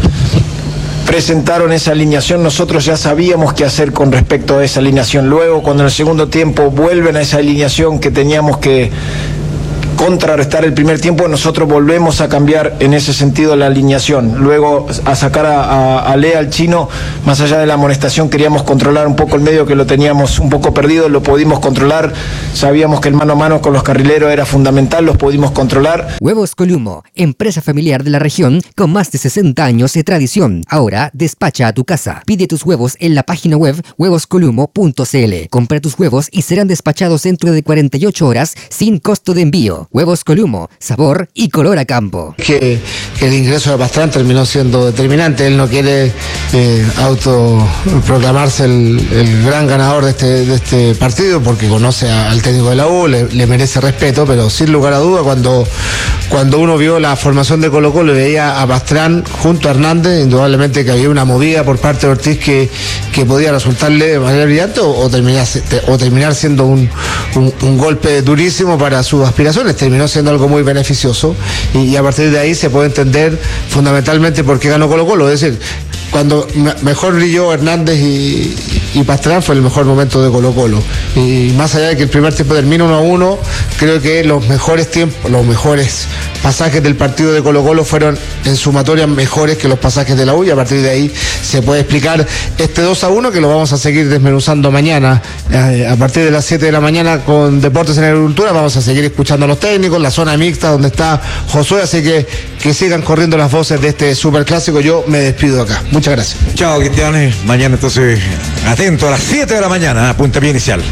presentaron esa alineación, nosotros ya sabíamos qué hacer con respecto a esa alineación. Luego, cuando en el segundo tiempo vuelven a esa alineación que teníamos que contrarrestar el primer tiempo, nosotros volvemos a cambiar en ese sentido la alineación. Luego a sacar a, a, a Lea, al chino, más allá de la amonestación, queríamos controlar un poco el medio que lo teníamos un poco perdido, lo pudimos controlar, sabíamos que el mano a mano con los carrileros era fundamental, los pudimos controlar. Huevos Columo, empresa familiar de la región con más de sesenta años de tradición. Ahora despacha a tu casa. Pide tus huevos en la página web huevos columo punto c l. Compra tus huevos y serán despachados dentro de cuarenta y ocho horas sin costo de envío. Huevos Columo, sabor y color a campo. Que, que el ingreso de Pastrán terminó siendo determinante. Él no quiere eh, autoproclamarse el, el gran ganador de este, de este partido porque conoce a, al técnico de la U, le, le merece respeto, pero sin lugar a duda cuando, cuando uno vio la formación de Colo Colo y veía a Pastrán junto a Hernández, indudablemente que había una movida por parte de Ortiz que, que podía resultarle de manera brillante o, o, terminar, o terminar siendo un, un, un golpe durísimo para sus aspiraciones. Terminó siendo algo muy beneficioso y, y a partir de ahí se puede entender fundamentalmente por qué ganó Colo Colo. Es decir, cuando me, mejor brilló Hernández y, y Pastrán fue el mejor momento de Colo Colo. Y más allá de que el primer tiempo termina uno a uno, creo que los mejores tiempos, los mejores pasajes del partido de Colo Colo fueron en sumatoria mejores que los pasajes de la U y a partir de ahí se puede explicar este dos a uno que lo vamos a seguir desmenuzando mañana eh, a partir de las siete de la mañana con Deportes en Agricultura. Vamos a seguir escuchando a los técnicos, la zona mixta donde está Josué, así que que sigan corriendo las voces de este superclásico. Yo me despido acá. Muchas gracias. Chao, Cristian. Mañana entonces atento a las siete de la mañana, puntapié inicial.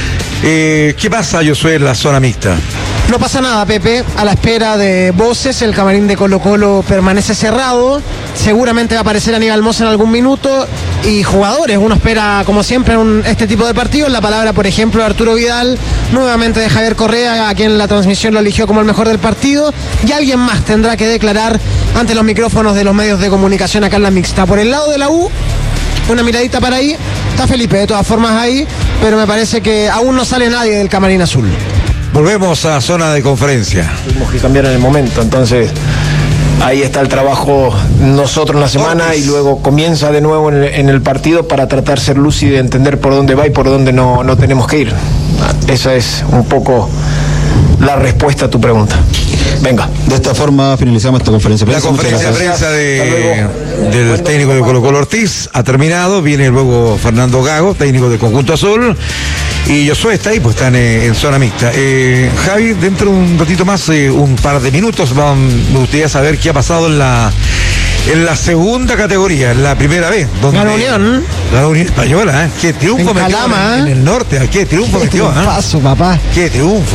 Eh, ¿Qué pasa, Josué, en la zona mixta? No pasa nada, Pepe, a la espera de voces, el camarín de Colo Colo permanece cerrado, seguramente va a aparecer Aníbal Mosa en algún minuto y jugadores, uno espera como siempre en un, este tipo de partidos, la palabra por ejemplo de Arturo Vidal, nuevamente de Javier Correa, a quien la transmisión lo eligió como el mejor del partido, y alguien más tendrá que declarar ante los micrófonos de los medios de comunicación acá en la mixta. Por el lado de la U, una miradita para ahí, está Felipe de todas formas ahí, pero me parece que aún no sale nadie del camarín azul. Volvemos a zona de conferencia. Tuvimos que cambiar en el momento, entonces ahí está el trabajo nosotros en la semana Ortiz. Y luego comienza de nuevo en el, en el partido para tratar de ser lúcido y entender por dónde va y por dónde no, no tenemos que ir. Esa es un poco la respuesta a tu pregunta. Venga. De esta forma finalizamos esta conferencia de prensa. La conferencia de prensa de, del técnico de Colo Colo Ortiz ha terminado. Viene luego Fernando Gago, técnico del conjunto azul. Y Josué está ahí, pues están eh, en zona mixta. Eh, Javi, dentro de un ratito más, eh, un par de minutos, vamos, me gustaría saber qué ha pasado en la en la segunda categoría, en la primera vez. Donde, la Unión. La Unión Española, ¿eh? Qué triunfo en metió Calama, en, en el norte, qué triunfo qué metió. Triunfazo, ¿eh? Papá. Qué triunfo.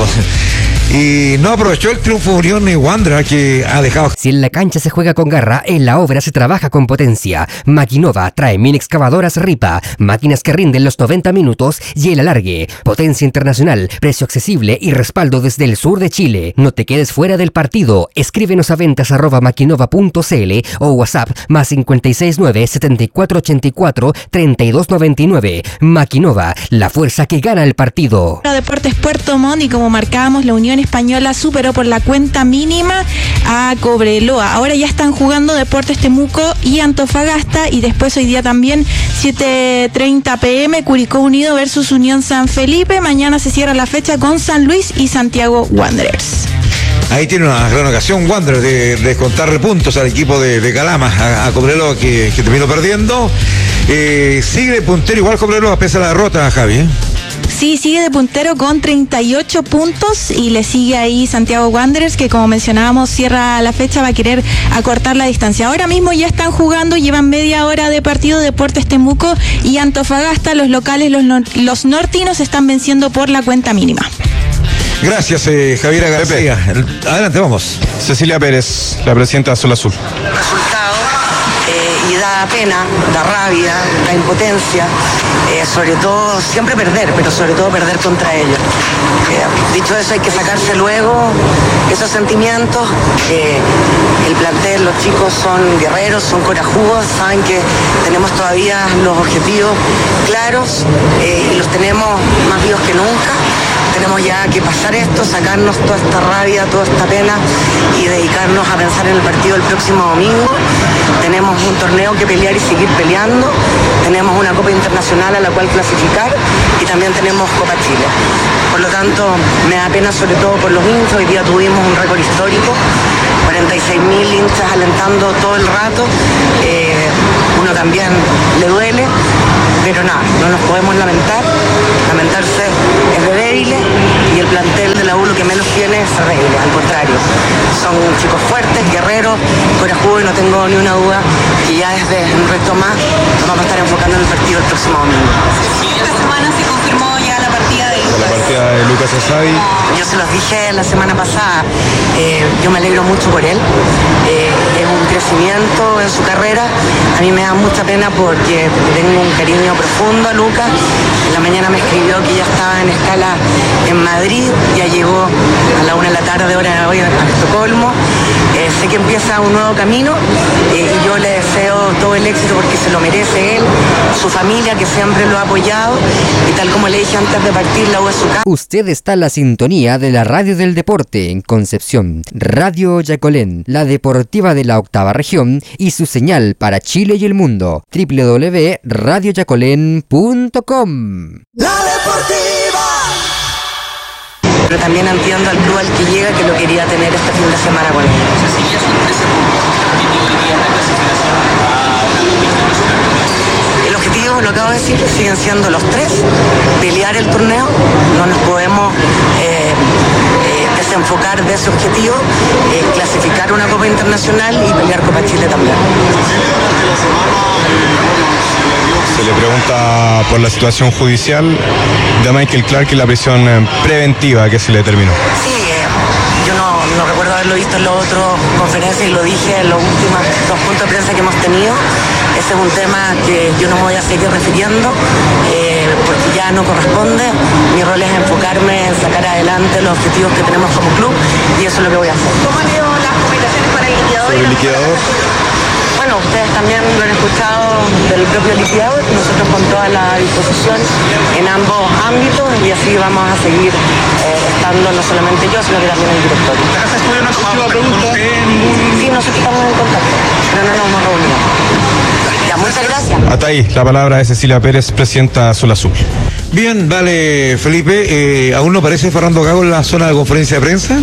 Y no aprovechó el triunfo Unión y Wanderers que ha dejado. Si en la cancha se juega con garra, en la obra se trabaja con potencia. Maquinova trae mini excavadoras Ripa, máquinas que rinden los noventa minutos y el alargue. Potencia internacional, precio accesible y respaldo desde el sur de Chile. No te quedes fuera del partido. Escríbenos a ventas arroba maquinova punto c l o WhatsApp más cincuenta y seis nueve, setenta y cuatro ochenta y cuatro, treinta y dos noventa y nueve. Maquinova, la fuerza que gana el partido. Deportes Puerto Montt, y como marcábamos, la Unión Española superó por la cuenta mínima a Cobreloa. Ahora ya están jugando Deportes Temuco y Antofagasta, y después hoy día también siete treinta p m Curicó Unido versus Unión San Felipe. Mañana se cierra la fecha con San Luis y Santiago Wanderers. Ahí tiene una gran ocasión Wanderers de, de contarle puntos al equipo de, de Calama, a, a Cobreloa que, que terminó perdiendo. Eh, sigue puntero igual Cobreloa pese a la derrota, Javi, ¿eh? Sí, sigue de puntero con treinta y ocho puntos y le sigue ahí Santiago Wanderers, que como mencionábamos cierra la fecha, va a querer acortar la distancia. Ahora mismo ya están jugando, llevan media hora de partido Deportes Temuco y Antofagasta. Los locales, los, los nortinos, están venciendo por la cuenta mínima. Gracias, eh, Javiera García. Pepe. Adelante, vamos. Cecilia Pérez, la presidenta de Azul Azul. Resultado eh, y da pena, da rabia, da impotencia, eh, sobre todo siempre perder, pero sobre todo perder contra ellos. Eh, dicho eso, hay que sacarse luego esos sentimientos. Eh, el plantel, los chicos son guerreros, son corajudos, saben que tenemos todavía los objetivos claros eh, y los tenemos más vivos que nunca. Tenemos ya que pasar esto, sacarnos toda esta rabia, toda esta pena y dedicarnos a pensar en el partido del próximo domingo. Tenemos un torneo que pelear y seguir peleando. Tenemos una Copa Internacional a la cual clasificar y también tenemos Copa Chile. Por lo tanto, me da pena sobre todo por los hinchas. Hoy día tuvimos un récord histórico, cuarenta y seis mil hinchas alentando todo el rato. Eh, uno también le duele, pero nada, no nos podemos lamentar. Lamentarse es de débiles y el plantel de la U lo que menos tiene es ser débiles, al contrario. Son chicos fuertes, guerreros, corajudos y no tengo ni una duda que ya desde un reto más nos vamos a estar enfocando en el partido el próximo domingo. Esta semana se confirmó ya la partida de La partida de Lucas Asadi. Yo se los dije la semana pasada, eh, yo me alegro mucho por él, eh, es un crecimiento en su carrera, a mí me da mucha pena porque tengo un cariño profundo a Lucas. En la mañana me escribió que ya estaba en escala en Madrid, ya llegó a la una de la tarde hora de hoy a Estocolmo. Eh, sé que empieza un nuevo camino eh, y yo le deseo todo el éxito porque se lo merece él, su familia que siempre lo ha apoyado y tal como le dije antes de partir, la U es su casa. Usted está en la sintonía de la Radio del Deporte en Concepción, Radio Yacolén, la deportiva de la octava región y su señal para Chile y el mundo, doble u doble u doble u punto radio yacolén punto com. La Deportiva. Pero también entiendo al club al que llega que lo quería tener este fin de semana con él. El objetivo, lo acabo de decir, siguen siendo los tres, pelear el torneo, no nos podemos eh, eh, desenfocar de ese objetivo, eh, clasificar una Copa Internacional y pelear Copa Chile también. Se le pregunta por la situación judicial de Michael Clark y la prisión preventiva que se le determinó. Sí, eh, yo no, no recuerdo haberlo visto en las otras conferencias y lo dije en los últimos dos puntos de prensa que hemos tenido. Ese es un tema que yo no me voy a seguir refiriendo eh, porque ya no corresponde. Mi rol es enfocarme en sacar adelante los objetivos que tenemos como club y eso es lo que voy a hacer. ¿Cómo han ido las comunicaciones para el liquidador? Sobre el liquidador. Bueno, ustedes también lo han escuchado del propio liquidador, nosotros con toda la disposición en ambos ámbitos y así vamos a seguir eh, estando no solamente yo, sino que también el director. ¿La casa estuvo una última pregunta? Sí, nosotros estamos en contacto, pero no nos hemos reunido. Ya, muchas gracias. Hasta ahí, la palabra de Cecilia Pérez, presidenta Azul Azul. Bien, vale, Felipe. Eh, ¿Aún no aparece Fernando Gago en la zona de conferencia de prensa?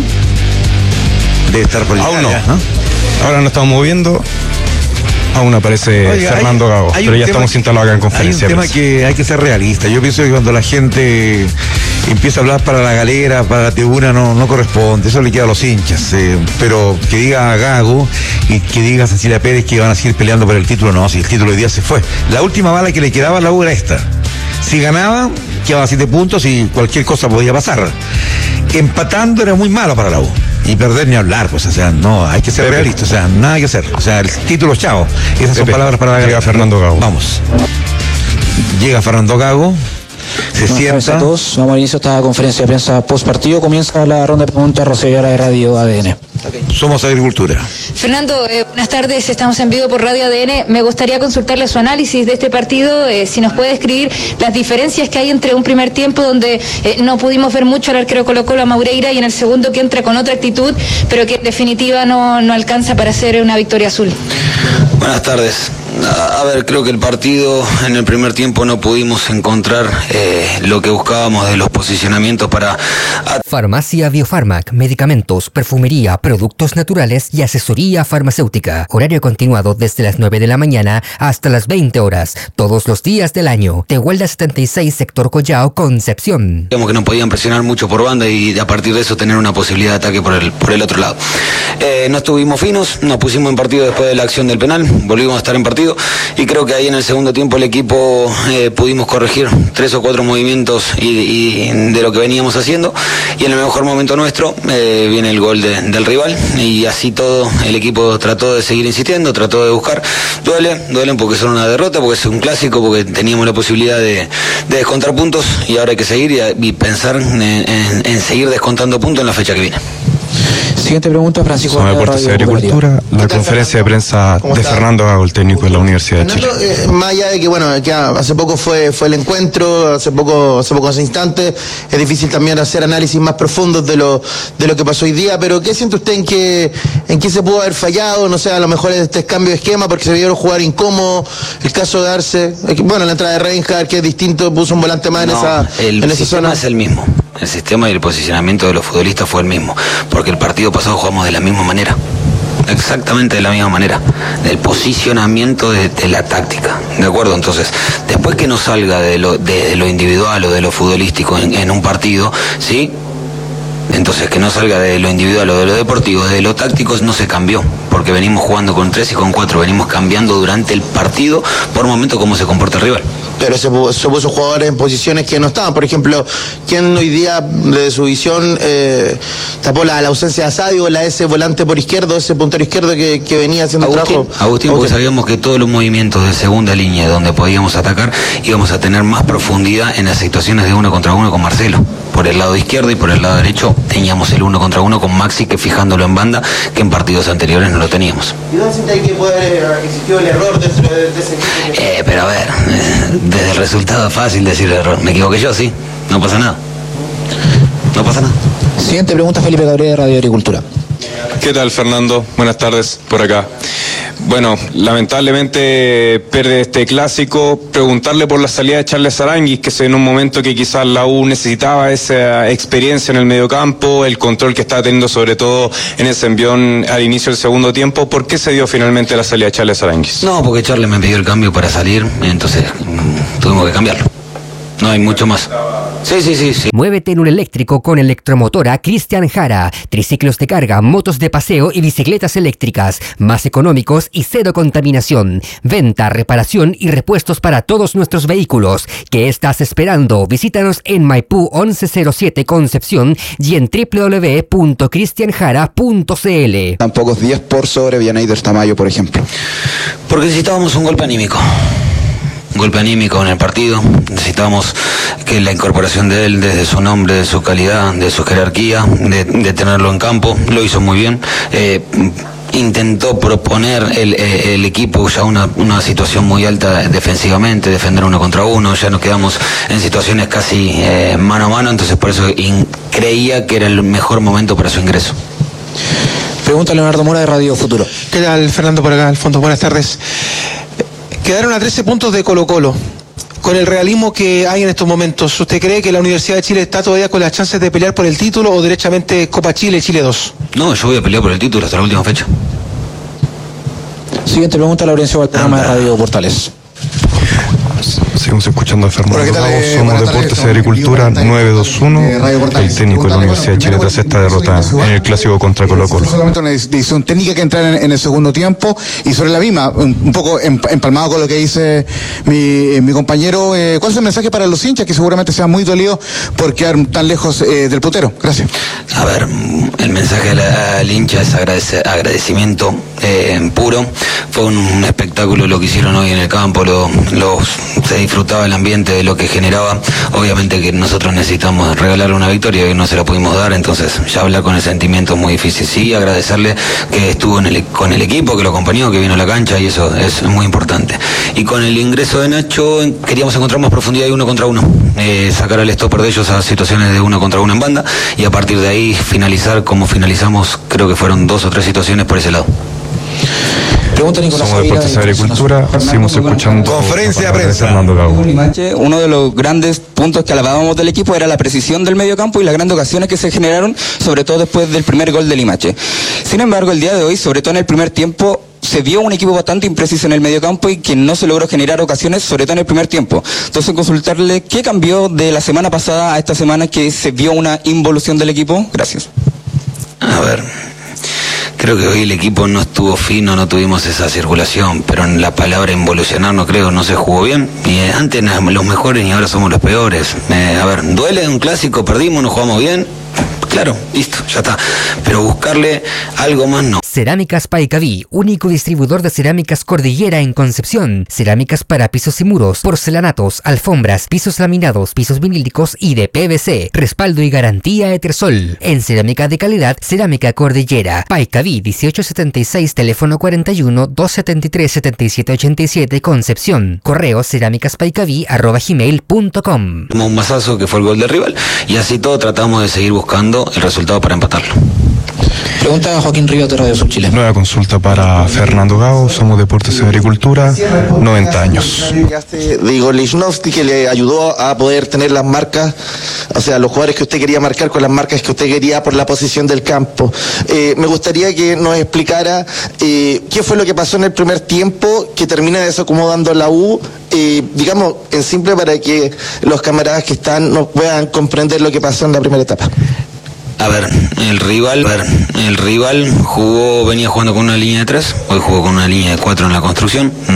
Debe estar por Aún no. ¿no? Ahora nos estamos moviendo. Aún aparece Oiga, Fernando hay, Gago, hay pero ya tema, estamos instalados acá en conferencia. Hay un tema que hay que ser realista. Yo pienso que cuando la gente empieza a hablar para la galera, para la tribuna, no, no corresponde. Eso le queda a los hinchas. Eh, pero que diga Gago y que diga Cecilia Pérez que van a seguir peleando por el título, no, si el título hoy día se fue. La última bala que le quedaba a la U era esta. Si ganaba, quedaba a siete puntos y cualquier cosa podía pasar. Empatando era muy malo para la U. Y perder ni hablar, pues, o sea, no, hay que ser Pepe. realista, o sea, nada que hacer. O sea, el título, chao. Esas Pepe. son palabras para la Llega Fernando Gago. Vamos. Llega Fernando Gago, se Buenas tardes sienta. a todos. Vamos al inicio de esta conferencia de prensa post partido. Comienza la ronda de preguntas rociadora de Radio A D N. Somos Agricultura. Fernando, eh, buenas tardes, estamos en vivo por Radio A D N. Me gustaría consultarle su análisis de este partido, eh, si nos puede describir las diferencias que hay entre un primer tiempo donde eh, no pudimos ver mucho al arquero Colo Colo a Maureira y en el segundo que entra con otra actitud, pero que en definitiva no, no alcanza para hacer una victoria azul. Buenas tardes. A ver, creo que el partido en el primer tiempo no pudimos encontrar eh, lo que buscábamos de los posicionamientos para... Farmacia Biofarmac, medicamentos, perfumería, productos naturales y asesoría farmacéutica. Horario continuado desde las nueve de la mañana hasta las veinte horas, todos los días del año. Tehuelda setenta y seis, sector Collao, Concepción. Digamos que no podían presionar mucho por banda y a partir de eso tener una posibilidad de ataque por el, por el otro lado. Eh, no estuvimos finos, nos pusimos en partido después de la acción del penal, volvimos a estar en partido. partido, y creo que ahí en el segundo tiempo el equipo eh, pudimos corregir tres o cuatro movimientos y, y de lo que veníamos haciendo, y en el mejor momento nuestro eh, viene el gol de, del rival, y así todo el equipo trató de seguir insistiendo, trató de buscar. Duele, duelen porque son una derrota, porque es un clásico, porque teníamos la posibilidad de, de descontar puntos, y ahora hay que seguir y, y pensar en, en, en seguir descontando puntos en la fecha que viene. Siguiente pregunta, Francisco. Sobre Deportes y Agricultura, la conferencia de prensa de Fernando Gago, el técnico de la Universidad de Chile. Eh, más allá de que, bueno, que hace poco fue fue el encuentro, hace poco, hace pocos instantes, es difícil también hacer análisis más profundos de lo de lo que pasó hoy día, pero ¿qué siente usted en qué, en qué se pudo haber fallado? No sé, a lo mejor este cambio de esquema, porque se vieron jugar incómodo, el caso de Arce, bueno, la entrada de Reinhardt, que es distinto, puso un volante más en no, esa, el en esa sistema zona. es el mismo. El sistema y el posicionamiento de los futbolistas fue el mismo, porque el partido pasado jugamos de la misma manera, exactamente de la misma manera, del posicionamiento de, de la táctica, ¿de acuerdo? Entonces, después que no salga de lo, de, de lo individual o de lo futbolístico en, en un partido, ¿sí? Entonces que no salga de lo individual o de lo deportivo, de lo táctico no se cambió, porque venimos jugando con tres y con cuatro, venimos cambiando durante el partido por momento cómo se comporta el rival. Pero se, se puso jugadores en posiciones que no estaban. Por ejemplo, ¿quién hoy día, desde su visión, eh, tapó la, la ausencia de Asadio, la ese volante por izquierdo, ese puntero izquierdo que, que venía haciendo Agustín, trabajo? Agustín, porque sabíamos que todos los movimientos de segunda línea donde podíamos atacar íbamos a tener más profundidad en las situaciones de uno contra uno con Marcelo. Por el lado izquierdo y por el lado derecho teníamos el uno contra uno con Maxi, que fijándolo en banda, que en partidos anteriores no lo teníamos. ¿Y dónde siente que puede haber existido el error dentro de, de ese equipo? Eh, pero a ver, desde el resultado es fácil decir error. Me equivoqué yo, sí. No pasa nada. No pasa nada. Siguiente pregunta, Felipe Cabrera, de Radio Agricultura. ¿Qué tal, Fernando? Buenas tardes, por acá. Bueno, lamentablemente pierde este clásico. Preguntarle por la salida de Charles Aranguis, que es en un momento que quizás la U necesitaba esa experiencia en el mediocampo, el control que estaba teniendo sobre todo en ese envión al inicio del segundo tiempo. ¿Por qué se dio finalmente la salida de Charles Aranguis? No, porque Charles me pidió el cambio para salir, entonces mmm, tuvimos que cambiarlo. No hay mucho más. Sí, sí, sí, sí. Muévete en un eléctrico con Electromotora Cristian Jara. Triciclos de carga, motos de paseo y bicicletas eléctricas. Más económicos y cero contaminación. Venta, reparación y repuestos para todos nuestros vehículos. ¿Qué estás esperando? Visítanos en Maipú once cero siete Concepción y en doble u doble u doble u punto cristian jara punto c l. Tan pocos días por sobre Vianeyder Tamayo, por ejemplo. Porque necesitábamos un golpe anímico. Un golpe anímico en el partido, necesitábamos que la incorporación de él desde su nombre, de su calidad, de su jerarquía, de, de tenerlo en campo, lo hizo muy bien. Eh, intentó proponer el, el equipo ya una, una situación muy alta defensivamente, defender uno contra uno, ya nos quedamos en situaciones casi eh, mano a mano, entonces por eso in, creía que era el mejor momento para su ingreso. Pregunta Leonardo Mora, de Radio Futuro. ¿Qué tal, Fernando, por acá, Alfonso? Buenas tardes. Quedaron a trece puntos de Colo Colo. Con el realismo que hay en estos momentos, ¿usted cree que la Universidad de Chile está todavía con las chances de pelear por el título o derechamente Copa Chile, Chile dos? No, yo voy a pelear por el título hasta la última fecha. Siguiente pregunta, Laurencio Valderrama, de Radio Portales. Seguimos escuchando a Fernando Hola, ¿qué tal? Gago, Eh, somos buenas Deportes tardes, y Agricultura estamos en nueve dos uno, el técnico de la Universidad de Chile tras esta derrota en el clásico contra Colo Colo. Solamente una decisión técnica que entrar en, en el segundo tiempo, y sobre la misma, un, un poco empalmado con lo que dice mi, mi compañero, eh, ¿cuál es el mensaje para los hinchas que seguramente sean muy dolidos por quedar tan lejos eh, del putero? Gracias. A ver, el mensaje al, al hincha es agradece, agradecimiento eh, puro. Fue un, un espectáculo lo que hicieron hoy en el campo, lo, lo, se disfrutaba el ambiente de lo que generaba. Obviamente que nosotros necesitamos regalarle una victoria y no se la pudimos dar, entonces ya hablar con el sentimiento es muy difícil. Sí, agradecerle que estuvo en el, con el equipo, que lo acompañó, que vino a la cancha, y eso es muy importante. Y con el ingreso de Nacho queríamos encontrar más profundidad y uno contra uno, eh, sacar al stopper de ellos a situaciones de uno contra uno en banda, y a partir de ahí finalizar como finalizamos. Creo que fueron dos o tres situaciones por ese lado. Pregunta Nicolás. Somos Deportes y Agricultura, seguimos escuchando conferencia de prensa. Fernando Gago. Uno de los grandes puntos que alabábamos del equipo era la precisión del mediocampo y las grandes ocasiones que se generaron, sobre todo después del primer gol de Limache. Sin embargo, el día de hoy, sobre todo en el primer tiempo, se vio un equipo bastante impreciso en el mediocampo y que no se logró generar ocasiones, sobre todo en el primer tiempo. Entonces, consultarle qué cambió de la semana pasada a esta semana, que se vio una involución del equipo. Gracias. A ver, Creo que hoy el equipo no estuvo fino, no tuvimos esa circulación, pero en la palabra involucionar no creo, no se jugó bien. Y eh, antes éramos los mejores y ahora somos los peores. Eh, a ver, duele un clásico, perdimos, no jugamos bien. Claro, listo, ya está. Pero buscarle algo más no. Cerámicas Paicaví, único distribuidor de cerámicas Cordillera en Concepción. Cerámicas para pisos y muros, porcelanatos, alfombras, pisos laminados, pisos vinílicos y de P V C. Respaldo y garantía Etersol. En cerámica de calidad, Cerámica Cordillera. Paicaví dieciocho setenta y seis, teléfono cuarenta y uno, doscientos setenta y tres, setenta y siete ochenta y siete, Concepción. Correo cerámicaspaicaví arroba gmail punto com. Un masazo que fue el gol del rival y así todo tratamos de seguir buscando el resultado para empatarlo. Pregunta a Joaquín Ríos de Radio Sur Chile. Nueva consulta para Fernando Gago, somos Deportes y Agricultura, noventa años. Digo, Lichnowsky, que le ayudó a poder tener las marcas, o sea, los jugadores que usted quería marcar con las marcas que usted quería por la posición del campo. Eh, me gustaría que nos explicara eh, qué fue lo que pasó en el primer tiempo, que termina desacomodando la U, eh, digamos, en simple para que los camaradas que están nos puedan comprender lo que pasó en la primera etapa. A ver, el rival, a ver, el rival jugó, venía jugando con una línea de tres, hoy jugó con una línea de cuatro en la construcción.